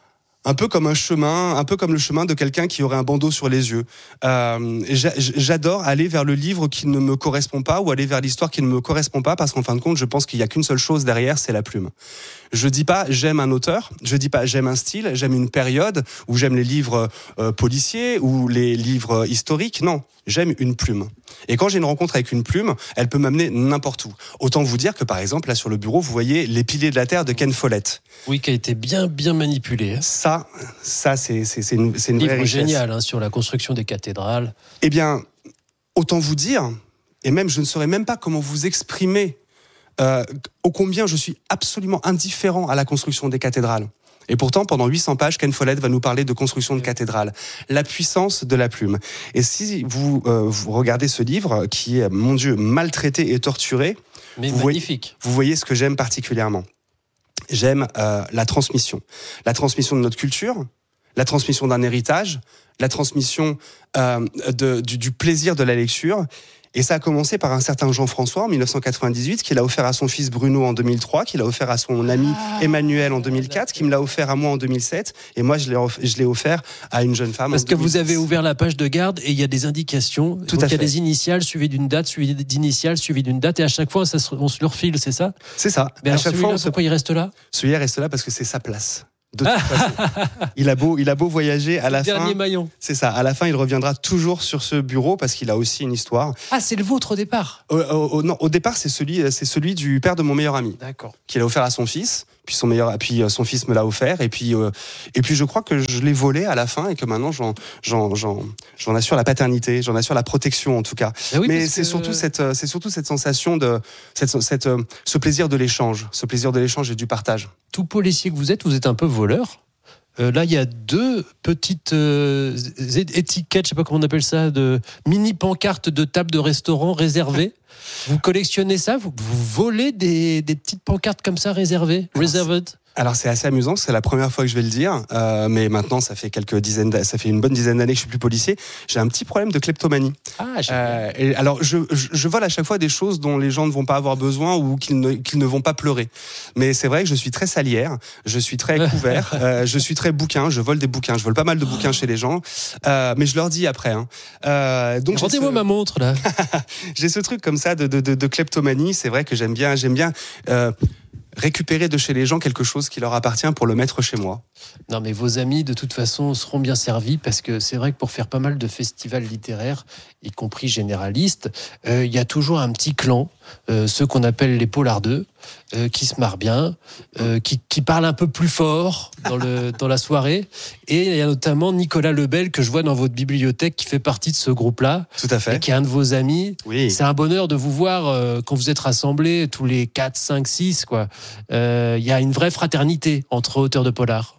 un peu comme un chemin, un peu comme le chemin de quelqu'un qui aurait un bandeau sur les yeux. Euh, j'adore aller vers le livre qui ne me correspond pas ou aller vers l'histoire qui ne me correspond pas parce qu'en fin de compte, je pense qu'il y a qu'une seule chose derrière, c'est la plume. Je dis pas j'aime un auteur, je dis pas j'aime un style, j'aime une période ou j'aime les livres euh, policiers ou les livres historiques. Non, j'aime une plume. Et quand j'ai une rencontre avec une plume, elle peut m'amener n'importe où. Autant vous dire que par exemple là sur le bureau, vous voyez Les Piliers de la Terre de Ken Follett. Oui, qui a été bien bien manipulé. Hein. Ça, ça c'est c'est c'est une c'est une livre vraie richesse. Génial hein, sur la construction des cathédrales. Eh bien, autant vous dire, et même je ne saurais même pas comment vous exprimer. Euh, ô combien je suis absolument indifférent à la construction des cathédrales. Et pourtant, pendant huit cents pages, Ken Follett va nous parler de construction de cathédrales. La puissance de la plume. Et si vous, euh, vous regardez ce livre, qui est, mon Dieu, maltraité et torturé, mais vous magnifique. Voyez, vous voyez ce que j'aime particulièrement. J'aime euh, la transmission. La transmission de notre culture, la transmission d'un héritage, la transmission euh, de, du, du plaisir de la lecture. Et ça a commencé par un certain Jean-François en dix-neuf cent quatre-vingt-dix-huit, qui l'a offert à son fils Bruno en deux mille trois, qui l'a offert à son ami Emmanuel en deux mille quatre, qui me l'a offert à moi en deux mille sept, et moi je l'ai, off- je l'ai offert à une jeune femme. Parce en que deux mille six. vous avez ouvert la page de garde et il y a des indications. Tout Donc à il y a fait. des initiales suivies d'une date, suivies d'initiales, suivies d'une date, et à chaque fois ça se, on se le refile, c'est ça? C'est ça. Mais à alors chaque celui-là, fois, on se... pourquoi il reste là? celui-là reste là parce que c'est sa place. De toute façon. Il a beau, il a beau voyager, à la Dernier fin, maillon. c'est ça. À la fin, il reviendra toujours sur ce bureau parce qu'il a aussi une histoire. Ah, c'est le vôtre au départ. Au, au- au- non, au départ, c'est celui, c'est celui du père de mon meilleur ami, D'accord. qu'il a offert à son fils. Puis son meilleur, puis euh, son fils me l'a offert. Et puis, euh, et puis, je crois que je l'ai volé à la fin et que maintenant, j'en, j'en, j'en, j'en assure la paternité, j'en assure la protection en tout cas. Ah oui, Mais parce c'est que- surtout cette, euh, c'est surtout cette sensation de, cette, cette, euh, ce plaisir de l'échange, ce plaisir de l'échange et du partage. Tout policier que vous êtes, vous êtes un peu voleur. Euh, là, il y a deux petites euh, étiquettes, je sais pas comment on appelle ça, de mini pancartes de table de restaurant réservées. Vous collectionnez ça, vous, vous volez des, des petites pancartes comme ça réservées, reserved. Alors c'est assez amusant, c'est la première fois que je vais le dire, euh, mais maintenant ça fait quelques dizaines, d'a- ça fait une bonne dizaine d'années que je suis plus policier. J'ai un petit problème de kleptomanie. Ah, j'ai Euh, et alors je, je, je vole à chaque fois des choses dont les gens ne vont pas avoir besoin ou qu'ils ne, qu'ils ne vont pas pleurer. Mais c'est vrai que je suis très salière, je suis très couvert, euh, je suis très bouquin, je vole des bouquins, je vole pas mal de bouquins chez les gens, euh, mais je leur dis après. Hein. Euh, donc j'ai Rendez-moi ce- ma montre là. j'ai ce truc comme ça de, de, de, de kleptomanie. C'est vrai que j'aime bien, j'aime bien. Euh, récupérer de chez les gens quelque chose qui leur appartient pour le mettre chez moi. Non, mais vos amis, de toute façon, seront bien servis parce que c'est vrai que pour faire pas mal de festivals littéraires, y compris généralistes, euh, il y a toujours un petit clan, euh, ceux qu'on appelle les polardeux, euh, qui se marrent bien, euh, qui, qui parlent un peu plus fort dans, le, dans la soirée. Et il y a notamment Nicolas Lebel, que je vois dans votre bibliothèque, qui fait partie de ce groupe-là, Tout à et fait. qui est un de vos amis. Oui. C'est un bonheur de vous voir euh, quand vous êtes rassemblés, tous les quatre, cinq, six, quoi. Euh, Il y a une vraie fraternité entre auteurs de polar.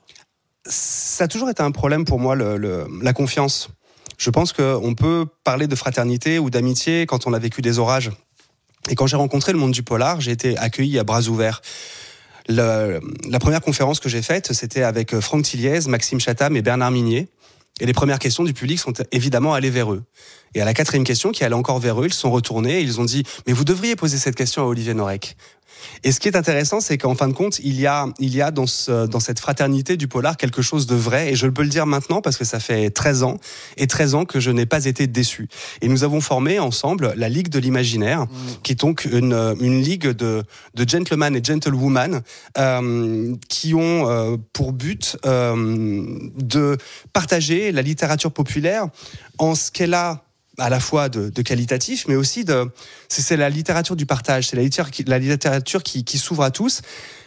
Ça a toujours été un problème pour moi, le, le- la confiance. Je pense qu'on peut parler de fraternité ou d'amitié quand on a vécu des orages. Et quand j'ai rencontré le monde du polar, j'ai été accueilli à bras ouverts. Le- la première conférence que j'ai faite, c'était avec Franck Tilliez, Maxime Chatham et Bernard Minier. Et les premières questions du public sont évidemment allées vers eux. Et à la quatrième question, qui allait encore vers eux, ils se sont retournés et ils ont dit « Mais vous devriez poser cette question à Olivier Norek ». Et ce qui est intéressant, c'est qu'en fin de compte, il y a, il y a dans, ce, dans cette fraternité du polar quelque chose de vrai. Et je peux le dire maintenant parce que ça fait treize ans, et treize ans que je n'ai pas été déçu. Et nous avons formé ensemble la Ligue de l'Imaginaire, mmh. qui est donc une, une ligue de, de gentlemen et gentlewomen euh, qui ont euh, pour but euh, de partager la littérature populaire en ce qu'elle a à la fois de, de qualitatif, mais aussi de, c'est, c'est la littérature du partage, c'est la littérature qui, la littérature qui, qui s'ouvre à tous.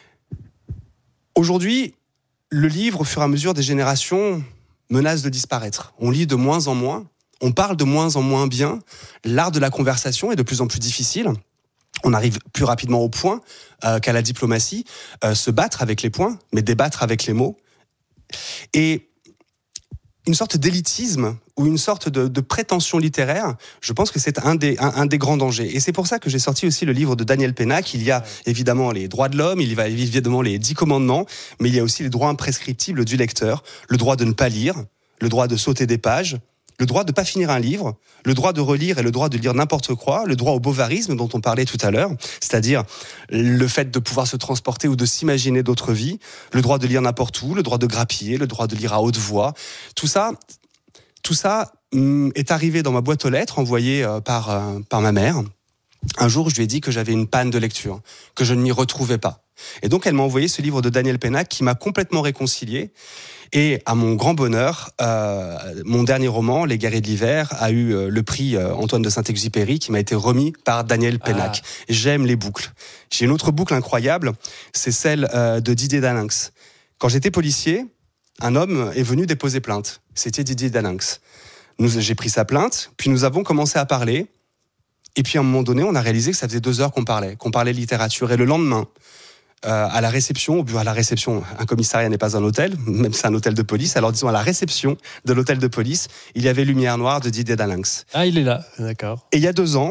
Aujourd'hui, le livre, au fur et à mesure des générations, menace de disparaître. On lit de moins en moins, on parle de moins en moins bien, l'art de la conversation est de plus en plus difficile. On arrive plus rapidement au point euh, qu'à la diplomatie, euh, se battre avec les points, mais débattre avec les mots. Et une sorte d'élitisme ou une sorte de, de prétention littéraire, je pense que c'est un des, un, un des grands dangers. Et c'est pour ça que j'ai sorti aussi le livre de Daniel Pénac. Il y a évidemment les droits de l'homme, il y a évidemment les dix commandements, mais il y a aussi les droits imprescriptibles du lecteur, le droit de ne pas lire, le droit de sauter des pages, le droit de ne pas finir un livre, le droit de relire et le droit de lire n'importe quoi, le droit au bovarisme dont on parlait tout à l'heure, c'est-à-dire le fait de pouvoir se transporter ou de s'imaginer d'autres vies, le droit de lire n'importe où, le droit de grappiller, le droit de lire à haute voix. Tout ça, tout ça hum, est arrivé dans ma boîte aux lettres envoyée euh, par, euh, par ma mère. Un jour, je lui ai dit que j'avais une panne de lecture, que je ne m'y retrouvais pas. Et donc, elle m'a envoyé ce livre de Daniel Pénac qui m'a complètement réconcilié. Et à mon grand bonheur, euh, mon dernier roman, Les Guerriers de l'hiver, a eu euh, le prix euh, Antoine de Saint-Exupéry qui m'a été remis par Daniel Pénac. Ah. J'aime les boucles. J'ai une autre boucle incroyable, c'est celle euh, de Didier Dalinx. Quand j'étais policier, un homme est venu déposer plainte. C'était Didier Dalinx. Nous, j'ai pris sa plainte, puis nous avons commencé à parler. Et puis à un moment donné, on a réalisé que ça faisait deux heures qu'on parlait, qu'on parlait littérature. Et le lendemain, Euh, à la réception, au bureau, à la réception, un commissariat n'est pas un hôtel, même c'est un hôtel de police. Alors disons à la réception de l'hôtel de police, il y avait Lumière Noire de Didier Dalinx. Ah, il est là, d'accord. Et il y a deux ans,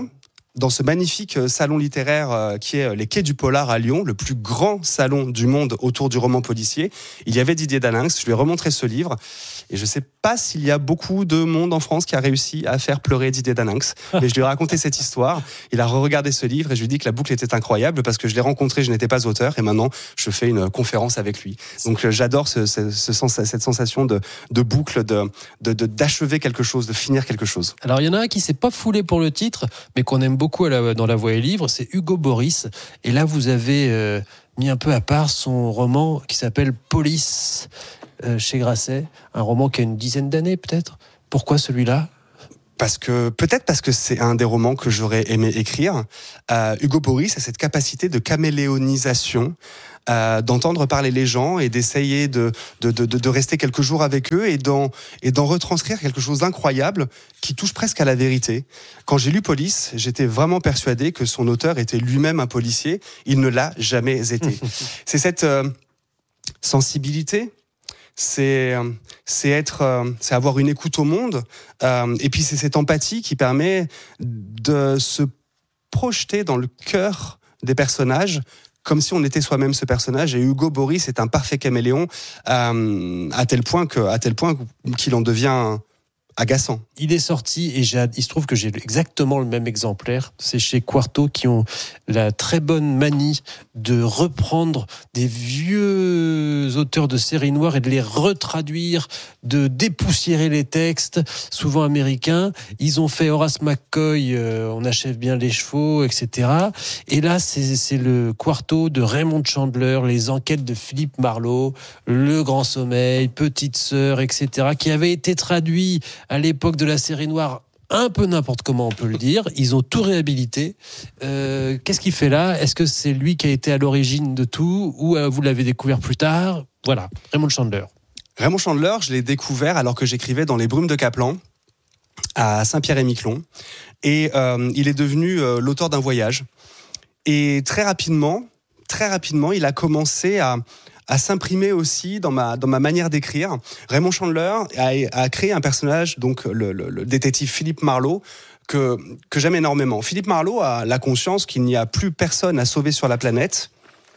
dans ce magnifique salon littéraire qui est les Quais du Polar à Lyon, le plus grand salon du monde autour du roman policier, il y avait Didier Daninx. Je lui ai remontré ce livre et je ne sais pas s'il y a beaucoup de monde en France qui a réussi à faire pleurer Didier Daninx. Mais je lui ai raconté cette histoire. Il a re-regardé ce livre et je lui ai dit que la boucle était incroyable parce que je l'ai rencontré, je n'étais pas auteur et maintenant je fais une conférence avec lui. Donc j'adore ce, ce, ce sens, cette sensation de, de boucle, de, de, de, d'achever quelque chose, de finir quelque chose. Alors il y en a un qui s'est pas foulé pour le titre, mais qu'on aime beaucoup à la, dans La Voix et Livre, c'est Hugo Boris. Et là, vous avez euh, mis un peu à part son roman qui s'appelle Police euh, chez Grasset, un roman qui a une dizaine d'années peut-être. Pourquoi celui-là ? Parce que, peut-être parce que c'est un des romans que j'aurais aimé écrire. Euh, Hugo Boris a cette capacité de caméléonisation, euh, d'entendre parler les gens et d'essayer de, de, de, de rester quelques jours avec eux et d'en, et d'en retranscrire quelque chose d'incroyable qui touche presque à la vérité. Quand j'ai lu Police, j'étais vraiment persuadé que son auteur était lui-même un policier. Il ne l'a jamais été. C'est cette euh, sensibilité, c'est c'est être c'est avoir une écoute au monde euh, et puis c'est cette empathie qui permet de se projeter dans le cœur des personnages comme si on était soi-même ce personnage. Et Hugo Boris est un parfait caméléon euh, à tel point que à tel point qu'il en devient agaçant. Il est sorti et j'ai, il se trouve que j'ai exactement le même exemplaire. C'est chez Quarto qui ont la très bonne manie de reprendre des vieux auteurs de séries noires et de les retraduire, de dépoussiérer les textes, souvent américains. Ils ont fait Horace McCoy, euh, On achève bien les chevaux, et cetera. Et là, c'est, c'est le Quarto de Raymond Chandler, les enquêtes de Philippe Marlowe, Le Grand Sommeil, Petite Sœur, et cetera, qui avaient été traduits à l'époque de la série noire, un peu n'importe comment on peut le dire. Ils ont tout réhabilité. Euh, qu'est-ce qu'il fait là ? Est-ce que c'est lui qui a été à l'origine de tout ou euh, vous l'avez découvert plus tard ? Voilà, Raymond Chandler. Raymond Chandler, je l'ai découvert alors que j'écrivais dans Les Brumes de Caplan, à Saint-Pierre-et-Miquelon. Et euh, il est devenu euh, l'auteur d'un voyage. Et très rapidement, très rapidement, il a commencé à... à s'imprimer aussi dans ma dans ma manière d'écrire. Raymond Chandler a, a créé un personnage, donc le, le, le détective Philippe Marlowe, que que j'aime énormément. Philippe Marlowe a la conscience qu'il n'y a plus personne à sauver sur la planète.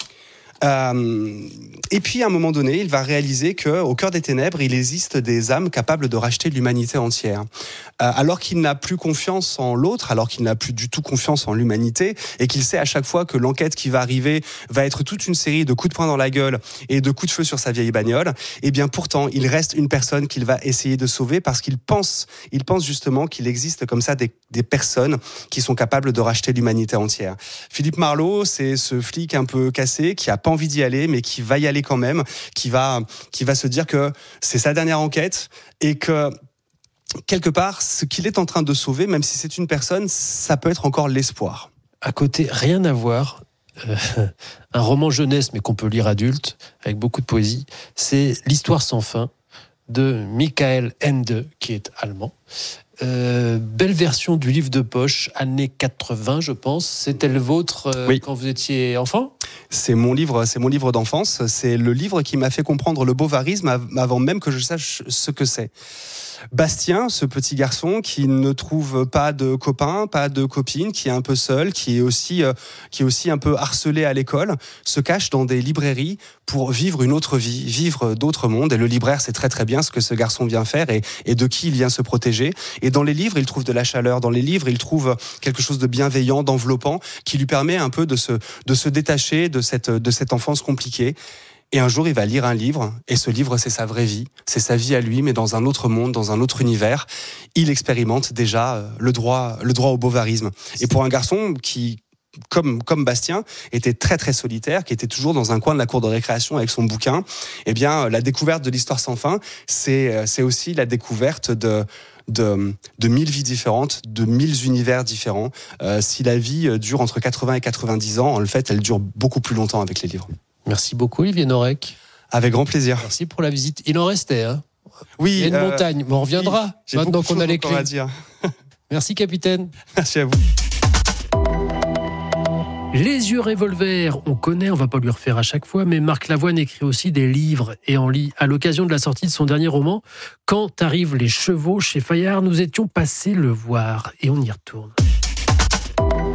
Euh, et puis à un moment donné, il va réaliser que au cœur des ténèbres, il existe des âmes capables de racheter l'humanité entière. Euh, alors qu'il n'a plus confiance en l'autre, alors qu'il n'a plus du tout confiance en l'humanité, et qu'il sait à chaque fois que l'enquête qui va arriver va être toute une série de coups de poing dans la gueule et de coups de feu sur sa vieille bagnole, et bien pourtant, il reste une personne qu'il va essayer de sauver parce qu'il pense, il pense justement qu'il existe comme ça des, des personnes qui sont capables de racheter l'humanité entière. Philippe Marlowe, c'est ce flic un peu cassé qui a pas envie d'y aller, mais qui va y aller quand même, qui va, qui va se dire que c'est sa dernière enquête et que quelque part, ce qu'il est en train de sauver, même si c'est une personne, ça peut être encore l'espoir. À côté, rien à voir, euh, un roman jeunesse, mais qu'on peut lire adulte, avec beaucoup de poésie, c'est L'Histoire sans fin de Michael Ende, qui est allemand. Euh, belle version du livre de poche, années quatre-vingts, je pense. C'était le vôtre euh, oui. Quand vous étiez enfant ? C'est mon livre, c'est mon livre d'enfance. C'est le livre qui m'a fait comprendre le bovarisme avant même que je sache ce que c'est. Bastien, ce petit garçon qui ne trouve pas de copains, pas de copines, qui est un peu seul, qui est aussi, euh, qui est aussi un peu harcelé à l'école, se cache dans des librairies pour vivre une autre vie, vivre d'autres mondes. Et le libraire sait très très bien ce que ce garçon vient faire et, et de qui il vient se protéger. Et dans les livres, il trouve de la chaleur. Dans les livres, il trouve quelque chose de bienveillant, d'enveloppant, qui lui permet un peu de se, de se détacher de cette, de cette enfance compliquée. Et un jour, il va lire un livre, et ce livre, c'est sa vraie vie. C'est sa vie à lui, mais dans un autre monde, dans un autre univers. Il expérimente déjà le droit, le droit au bovarisme. Et pour un garçon qui, comme, comme Bastien, était très très solitaire, qui était toujours dans un coin de la cour de récréation avec son bouquin, eh bien, la découverte de l'Histoire sans fin, c'est, c'est aussi la découverte de... De, de mille vies différentes, de mille univers différents. Euh, si la vie dure entre quatre-vingts et quatre-vingt-dix ans, en fait, elle dure beaucoup plus longtemps avec les livres. Merci beaucoup, Olivier Norek. Avec grand plaisir. Merci pour la visite. Il en restait, hein ? Oui. Il y a une euh, montagne, mais on reviendra oui, maintenant qu'on a les clés. À dire. Merci, capitaine. Merci à vous. Les yeux revolver, on connaît, on va pas lui refaire à chaque fois, mais Marc Lavoine écrit aussi des livres et en lit. À l'occasion de la sortie de son dernier roman, Quand arrivent les chevaux chez Fayard, nous étions passés le voir et on y retourne.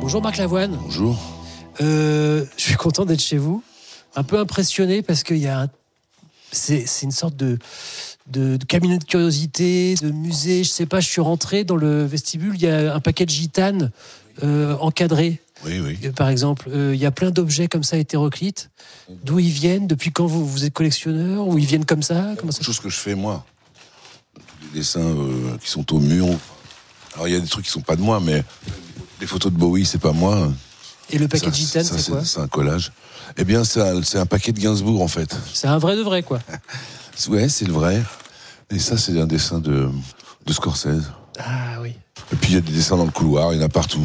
Bonjour Marc Lavoine. Bonjour. Euh, je suis content d'être chez vous. Un peu impressionné parce qu'il y a un... c'est, c'est une sorte de, de, de cabinet de curiosité, de musée. Je sais pas, je suis rentré dans le vestibule, il y a un paquet de gitanes euh, encadrées. Oui, oui. Euh, par exemple, euh, il y a plein d'objets comme ça hétéroclites. D'où ils viennent? Depuis quand vous, vous êtes collectionneur? Ou ils viennent comme ça? Comment ça... Chose que je fais moi. Des dessins euh, qui sont au mur. Alors il y a des trucs qui sont pas de moi, mais les photos de Bowie, c'est pas moi. Et le paquet ça, de gitanes, ça, c'est, c'est quoi? C'est un collage. Eh bien, c'est un, c'est un paquet de Gainsbourg, en fait. C'est un vrai de vrai, quoi. Ouais, c'est le vrai. Et ça, c'est un dessin de, de Scorsese. Ah oui. Et puis, il y a des dessins dans le couloir, il y en a partout.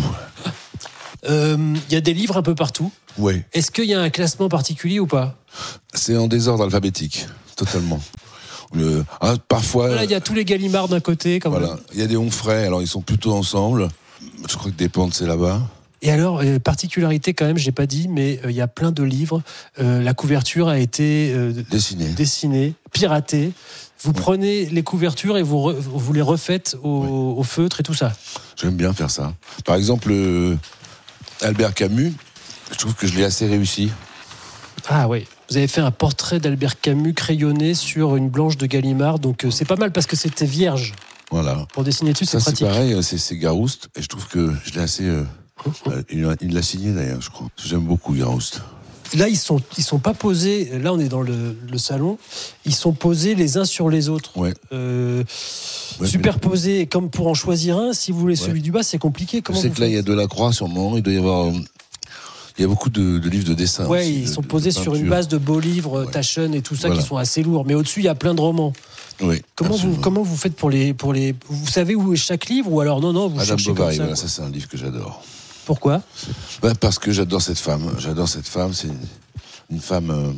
Il euh, y a des livres un peu partout. Oui. Est-ce qu'il y a un classement particulier ou pas? C'est en désordre alphabétique, totalement. Le, ah, parfois... Là, il y a tous les Gallimard d'un côté. Comme voilà. Il y a des Onfray, alors ils sont plutôt ensemble. Je crois que Despentes, c'est là-bas. Et alors, euh, particularité quand même, j'ai pas dit, mais il euh, y a plein de livres. Euh, la couverture a été euh, dessinée, dessinée, piratée. Vous ouais. prenez les couvertures et vous, re, vous les refaites au, ouais. au feutre et tout ça. J'aime bien faire ça. Par exemple, euh, Albert Camus, je trouve que je l'ai assez réussi. Ah oui. Vous avez fait un portrait d'Albert Camus crayonné sur une blanche de Gallimard, donc euh, c'est pas mal parce que c'était vierge. Voilà. Pour dessiner dessus, c'est ça, pratique. C'est pareil, c'est, c'est Garouste, et je trouve que je l'ai assez... Euh, euh, il, il l'a signé d'ailleurs, je crois. J'aime beaucoup Garouste. Là, ils sont, ils sont pas posés. Là, on est dans le, le salon. Ils sont posés les uns sur les autres. Ouais. Euh, ouais superposés, mais... comme pour en choisir un. Si vous voulez ouais. celui du bas, c'est compliqué. Comment c'est que là, il y a Delacroix sûrement. Il doit y avoir. Il y a beaucoup de, de livres de dessin. Ouais, aussi, ils de, sont de, posés de sur une base de beaux livres, ouais. Taschen et tout ça, voilà. Qui sont assez lourds. Mais au-dessus, il y a plein de romans. Oui. Comment vous, comment vous faites pour les, pour les. Vous savez où est chaque livre ou alors non, non, vous Madame cherchez Bovary, comme ça. Voilà, ça, c'est un livre que j'adore. Pourquoi? Ben, parce que j'adore cette femme. J'adore cette femme. C'est une, une femme euh,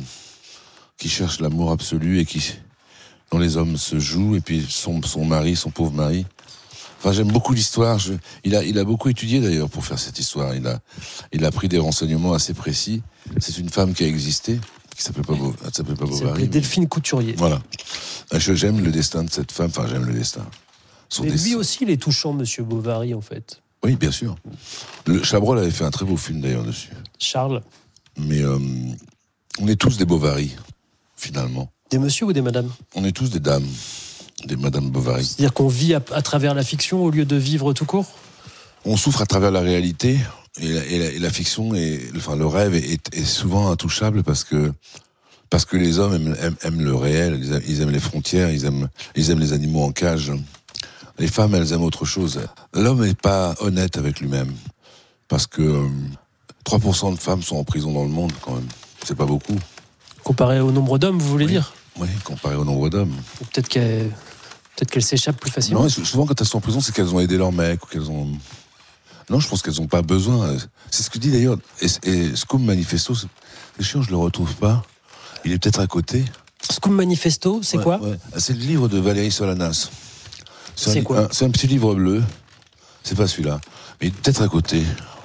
qui cherche l'amour absolu et qui, dont les hommes se jouent. Et puis son, son mari, son pauvre mari. Enfin, j'aime beaucoup l'histoire. Je, il, a, il a beaucoup étudié d'ailleurs pour faire cette histoire. Il a, il a pris des renseignements assez précis. C'est une femme qui a existé, qui s'appelle pas, Bo, elle s'appelle pas Bovary. C'est mais... Delphine Couturier. Voilà. Je, j'aime le destin de cette femme. Enfin, j'aime le destin. Son mais destin. Lui aussi, il est touchant, Monsieur Bovary, en fait. Oui, bien sûr. Le Chabrol avait fait un très beau film d'ailleurs dessus. Charles. Mais euh, on est tous des Bovary, finalement. Des monsieur ou des madame? On est tous des dames. Des Madame Bovary. C'est-à-dire qu'on vit à, à travers la fiction au lieu de vivre tout court? On souffre à travers la réalité et la, et la, et la fiction, et, enfin le rêve est, est souvent intouchable parce que parce que les hommes aiment, aiment, aiment le réel, ils aiment, ils aiment les frontières, ils aiment, ils aiment les animaux en cage. Les femmes, elles aiment autre chose. L'homme n'est pas honnête avec lui-même parce que euh, trois pour cent de femmes sont en prison dans le monde quand même. C'est pas beaucoup. Comparé au nombre d'hommes, vous voulez oui. dire? Oui, comparé au nombre d'hommes. Ou peut-être qu'elles, peut-être qu'elles s'échappent plus facilement. Non, souvent quand elles sont en prison, c'est qu'elles ont aidé leur mec ou qu'elles ont. Non, je pense qu'elles n'ont pas besoin. C'est ce que dit d'ailleurs. Et, et Scum Manifesto, c'est chiant, je le retrouve pas. Il est peut-être à côté. Scum Manifesto, c'est ouais, quoi ouais. C'est le livre de Valérie Solanas. C'est, c'est un, quoi un, C'est un petit livre bleu. C'est pas celui-là. Mais il est peut-être à côté.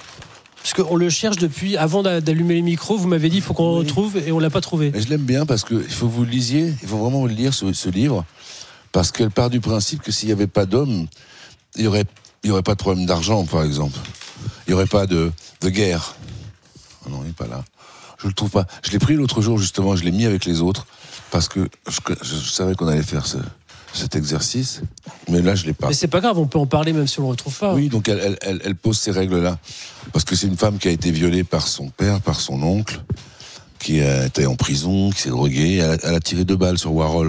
Parce qu'on le cherche depuis, avant d'allumer les micros, vous m'avez dit il faut qu'on oui. le retrouve et on l'a pas trouvé. Et je l'aime bien parce qu'il faut que vous le lisiez, il faut vraiment le lire ce, ce livre, parce qu'elle part du principe que s'il n'y avait pas d'hommes, il n'y aurait, il y aurait pas de problème d'argent, par exemple. Il n'y aurait pas de, de guerre. Oh non, il n'est pas là. Je le trouve pas. Je l'ai pris l'autre jour, justement, je l'ai mis avec les autres, parce que je, je, je savais qu'on allait faire ce, cet exercice, mais là, je l'ai pas. Mais c'est pas grave, on peut en parler même si on le retrouve pas. Oui, donc elle, elle, elle, elle pose ces règles-là. Parce que c'est une femme qui a été violée par son père, par son oncle, qui a été en prison, qui s'est droguée. Elle a, elle a tiré deux balles sur Warhol.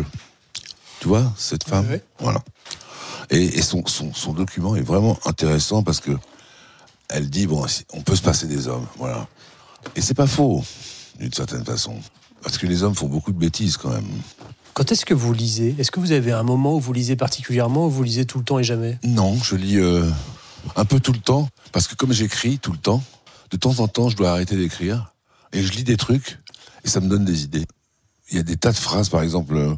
Tu vois, cette femme? Oui. Voilà. Et, et son, son, son document est vraiment intéressant parce que elle dit, bon, on peut se passer des hommes, voilà. Et c'est pas faux, d'une certaine façon. Parce que les hommes font beaucoup de bêtises, quand même. Quand est-ce que vous lisez? Est-ce que vous avez un moment où vous lisez particulièrement ou vous lisez tout le temps et jamais? Non, je lis euh, un peu tout le temps. Parce que comme j'écris tout le temps, de temps en temps, je dois arrêter d'écrire. Et je lis des trucs, et ça me donne des idées. Il y a des tas de phrases, par exemple, euh,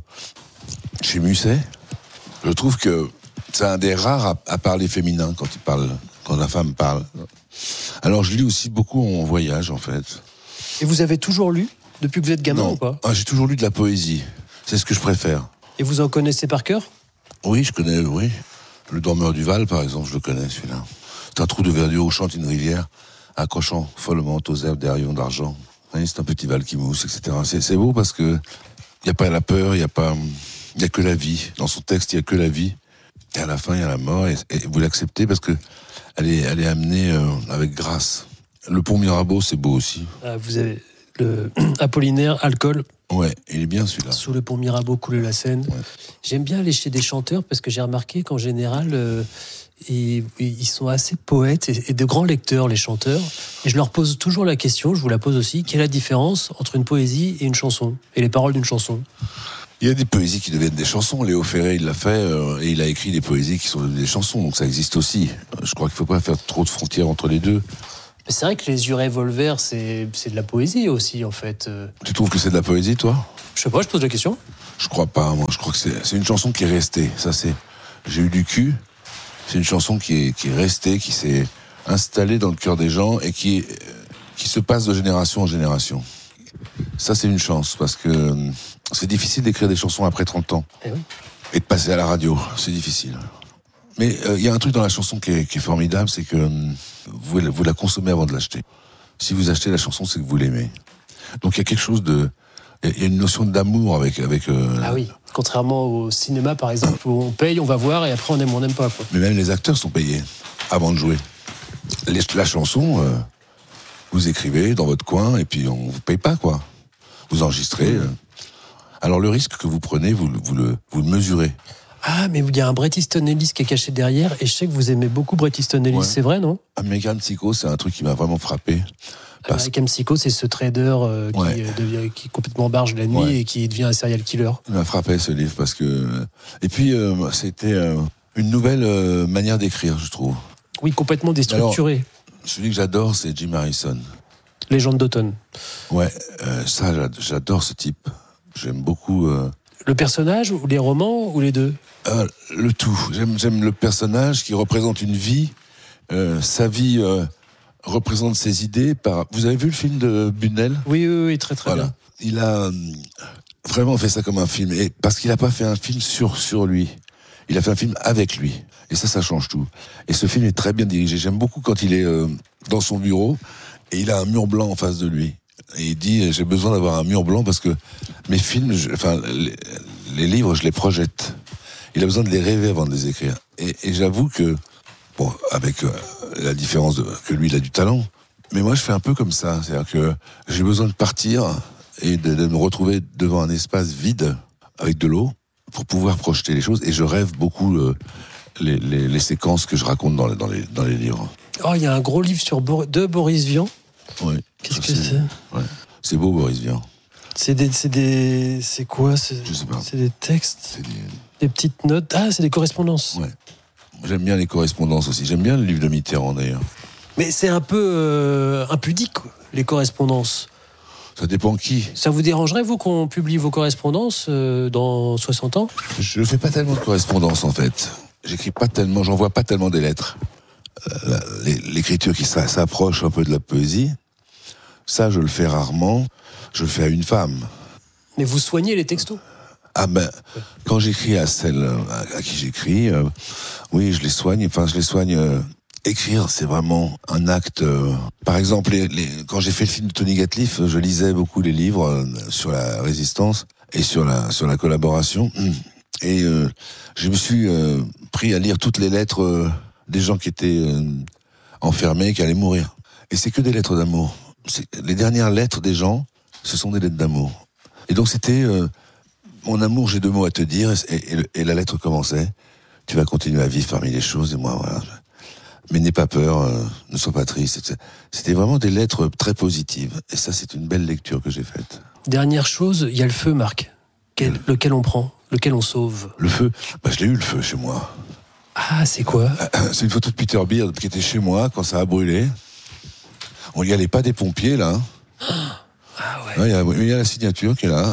chez Musset. Je trouve que c'est un des rares à, à parler féminin quand il parle, quand la femme parle. Alors je lis aussi beaucoup en voyage, en fait. Et vous avez toujours lu depuis que vous êtes gamin non. ou pas? Ah, j'ai toujours lu de la poésie. C'est ce que je préfère. Et vous en connaissez par cœur? Oui, je connais, oui. Le Dormeur du Val, par exemple, je le connais, celui-là. C'est un trou de verdure où chante une rivière. accrochant follement aux herbes des rayons d'argent. C'est un petit val qui mousse, et cetera. C'est, c'est beau parce que il n'y a pas la peur, il n'y a pas, il y a que la vie. Dans son texte, il n'y a que la vie. Et à la fin, il y a la mort, et, et vous l'acceptez parce que elle est, elle est amenée euh, avec grâce. Le pont Mirabeau, c'est beau aussi. Ah, vous avez le Apollinaire, alcool. Ouais, il est bien celui-là. Sous le pont Mirabeau coule la Seine. Ouais. J'aime bien aller chez des chanteurs parce que j'ai remarqué qu'en général, euh, ils, ils sont assez poètes et, et de grands lecteurs, les chanteurs. Et je leur pose toujours la question, je vous la pose aussi, quelle est la différence entre une poésie et une chanson, et les paroles d'une chanson? Il y a des poésies qui deviennent des chansons. Léo Ferré, il l'a fait, euh, et il a écrit des poésies qui sont devenues des chansons, donc ça existe aussi. Je crois qu'il ne faut pas faire trop de frontières entre les deux. Mais c'est vrai que Les yeux revolver, c'est, c'est de la poésie aussi, en fait. Tu trouves que c'est de la poésie, toi? Je sais pas, je pose la question. Je crois pas, moi. Je crois que c'est, c'est une chanson qui est restée. Ça, c'est J'ai eu du cul. C'est une chanson qui est, qui est restée, qui s'est installée dans le cœur des gens et qui, qui se passe de génération en génération. Ça, c'est une chance, parce que c'est difficile d'écrire des chansons après trente ans. Eh oui. Et de passer à la radio, c'est difficile. Mais il euh, y a un truc dans la chanson qui est, qui est formidable, c'est que euh, vous, vous la consommez avant de l'acheter. Si vous achetez la chanson, c'est que vous l'aimez. Donc il y a quelque chose de... Il y a une notion d'amour avec... avec euh... Ah oui, contrairement au cinéma, par exemple, où on paye, on va voir, et après on aime ou on n'aime pas. Quoi. Mais même les acteurs sont payés avant de jouer. Les, la chanson, euh, vous écrivez dans votre coin, et puis on vous paye pas, quoi. Vous enregistrez. Euh. Alors le risque que vous prenez, vous, vous, le, vous le mesurez. Ah, mais il y a un Bret Easton Ellis qui est caché derrière, et je sais que vous aimez beaucoup Bret Easton Ellis, ouais. C'est vrai, non? American Psycho, c'est un truc qui m'a vraiment frappé. Parce... American Psycho, c'est ce trader euh, qui, ouais. euh, devient, qui est complètement barge la nuit, ouais. Et qui devient un serial killer. Il m'a frappé, ce livre, parce que... Et puis, euh, c'était euh, une nouvelle euh, manière d'écrire, je trouve. Oui, complètement déstructurée. Alors, celui que j'adore, c'est Jim Harrison. Légende d'automne. Ouais, euh, ça, j'adore ce type. J'aime beaucoup... Euh... Le personnage, ou les romans, ou les deux? euh, Le tout. J'aime, j'aime le personnage qui représente une vie. Euh, sa vie euh, représente ses idées. Par... Vous avez vu le film de Bunel? Oui, oui, oui, très très voilà. bien. Il a euh, vraiment fait ça comme un film. Et parce qu'il n'a pas fait un film sur, sur lui. Il a fait un film avec lui. Et ça, ça change tout. Et ce film est très bien dirigé. J'aime beaucoup quand il est euh, dans son bureau et il a un mur blanc en face de lui. Et il dit, j'ai besoin d'avoir un mur blanc parce que mes films, je, enfin, les, les livres, je les projette. Il a besoin de les rêver avant de les écrire. Et, et j'avoue que, bon, avec euh, la différence de, que lui, il a du talent, mais moi, je fais un peu comme ça. C'est-à-dire que j'ai besoin de partir et de, de me retrouver devant un espace vide avec de l'eau pour pouvoir projeter les choses. Et je rêve beaucoup euh, les, les, les séquences que je raconte dans les, dans les, dans les livres. Oh, il y a un gros livre sur Bo- de Boris Vian. Oui. Qu'est-ce c'est, que c'est ouais. C'est beau, Boris Vian. C'est des, c'est des, c'est quoi c'est, Je sais pas. C'est des textes. C'est des... des petites notes. Ah, c'est des correspondances. Ouais. J'aime bien les correspondances aussi. J'aime bien le livre de Mitterrand d'ailleurs. Mais c'est un peu euh, impudique, les correspondances. Ça dépend qui. Ça vous dérangerait, vous, qu'on publie vos correspondances euh, dans soixante ans? Je ne fais pas tellement de correspondances en fait. J'écris pas tellement, j'envoie pas tellement des lettres. Euh, l'écriture qui s'approche un peu de la poésie, ça je le fais rarement. Je le fais à une femme. Mais vous soignez les textos? Ah ben, quand j'écris à celle à, à qui j'écris, euh, oui, je les soigne. Enfin, je les soigne. Euh, écrire, c'est vraiment un acte. Euh, par exemple, les, les, quand j'ai fait le film de Tony Gatliff, je lisais beaucoup les livres euh, sur la résistance et sur la sur la collaboration. Et euh, je me suis euh, pris à lire toutes les lettres euh, des gens qui étaient euh, enfermés, qui allaient mourir. Et c'est que des lettres d'amour. C'est, les dernières lettres des gens, ce sont des lettres d'amour. Et donc c'était euh, mon amour, j'ai deux mots à te dire. Et, et, et la lettre commençait. Tu vas continuer à vivre parmi les choses. Et moi, voilà. Mais n'aie pas peur, euh, ne sois pas triste. C'était vraiment des lettres très positives. Et ça, c'est une belle lecture que j'ai faite. Dernière chose, il y a le feu, Marc. Quel, le... Lequel on prend, lequel on sauve. Le feu, bah, je l'ai eu le feu chez moi. Ah, c'est quoi? C'est une photo de Peter Beard qui était chez moi quand ça a brûlé. On n'y allait pas des pompiers, là. Ah ouais. Il y, y, y a la signature qui est là.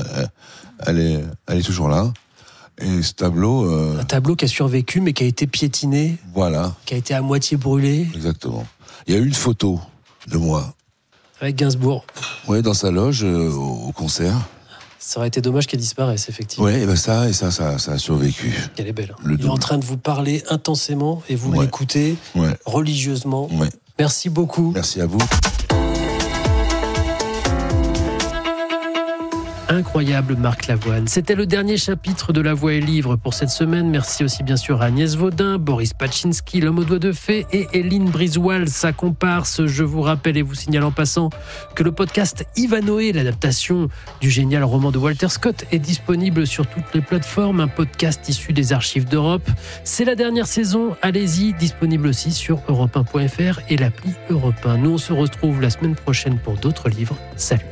Elle est, elle est toujours là. Et ce tableau... Euh... Un tableau qui a survécu, mais qui a été piétiné. Voilà. Qui a été à moitié brûlé. Exactement. Il y a eu une photo de moi. Avec Gainsbourg. Oui, dans sa loge, euh, au concert. Ça aurait été dommage qu'elle disparaisse, effectivement. Oui, et ben ça, et ça, ça, ça a survécu. Elle est belle. Le Il est en train de vous parler intensément et vous ouais. l'écoutez ouais. religieusement. Ouais. Merci beaucoup. Merci à vous. Incroyable Marc Lavoine. C'était le dernier chapitre de La Voix et Livre pour cette semaine. Merci aussi bien sûr à Agnès Vaudin, Boris Pachinski, l'homme aux doigts de fée, et Éline Brizoil, sa comparse. Je vous rappelle et vous signale en passant que le podcast Ivanhoé, l'adaptation du génial roman de Walter Scott, est disponible sur toutes les plateformes. Un podcast issu des archives d'Europe. C'est la dernière saison. Allez-y, disponible aussi sur europe un point f r et l'appli Europe un. Nous, on se retrouve la semaine prochaine pour d'autres livres. Salut.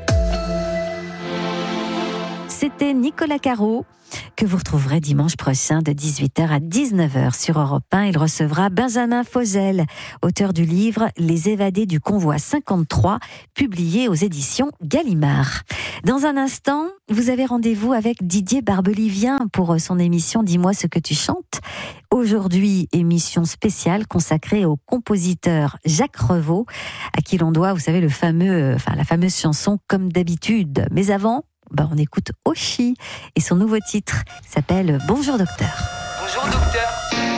C'était Nicolas Caro, que vous retrouverez dimanche prochain de dix-huit heures à dix-neuf heures sur Europe un. Il recevra Benjamin Fauzel, auteur du livre Les évadés du convoi cinquante-trois, publié aux éditions Gallimard. Dans un instant, vous avez rendez-vous avec Didier Barbelivien pour son émission Dis-moi ce que tu chantes. Aujourd'hui, émission spéciale consacrée au compositeur Jacques Revaux, à qui l'on doit, vous savez, le fameux, enfin, la fameuse chanson Comme d'habitude. Mais avant, ben on écoute Oshi et son nouveau titre s'appelle Bonjour Docteur. Bonjour Docteur.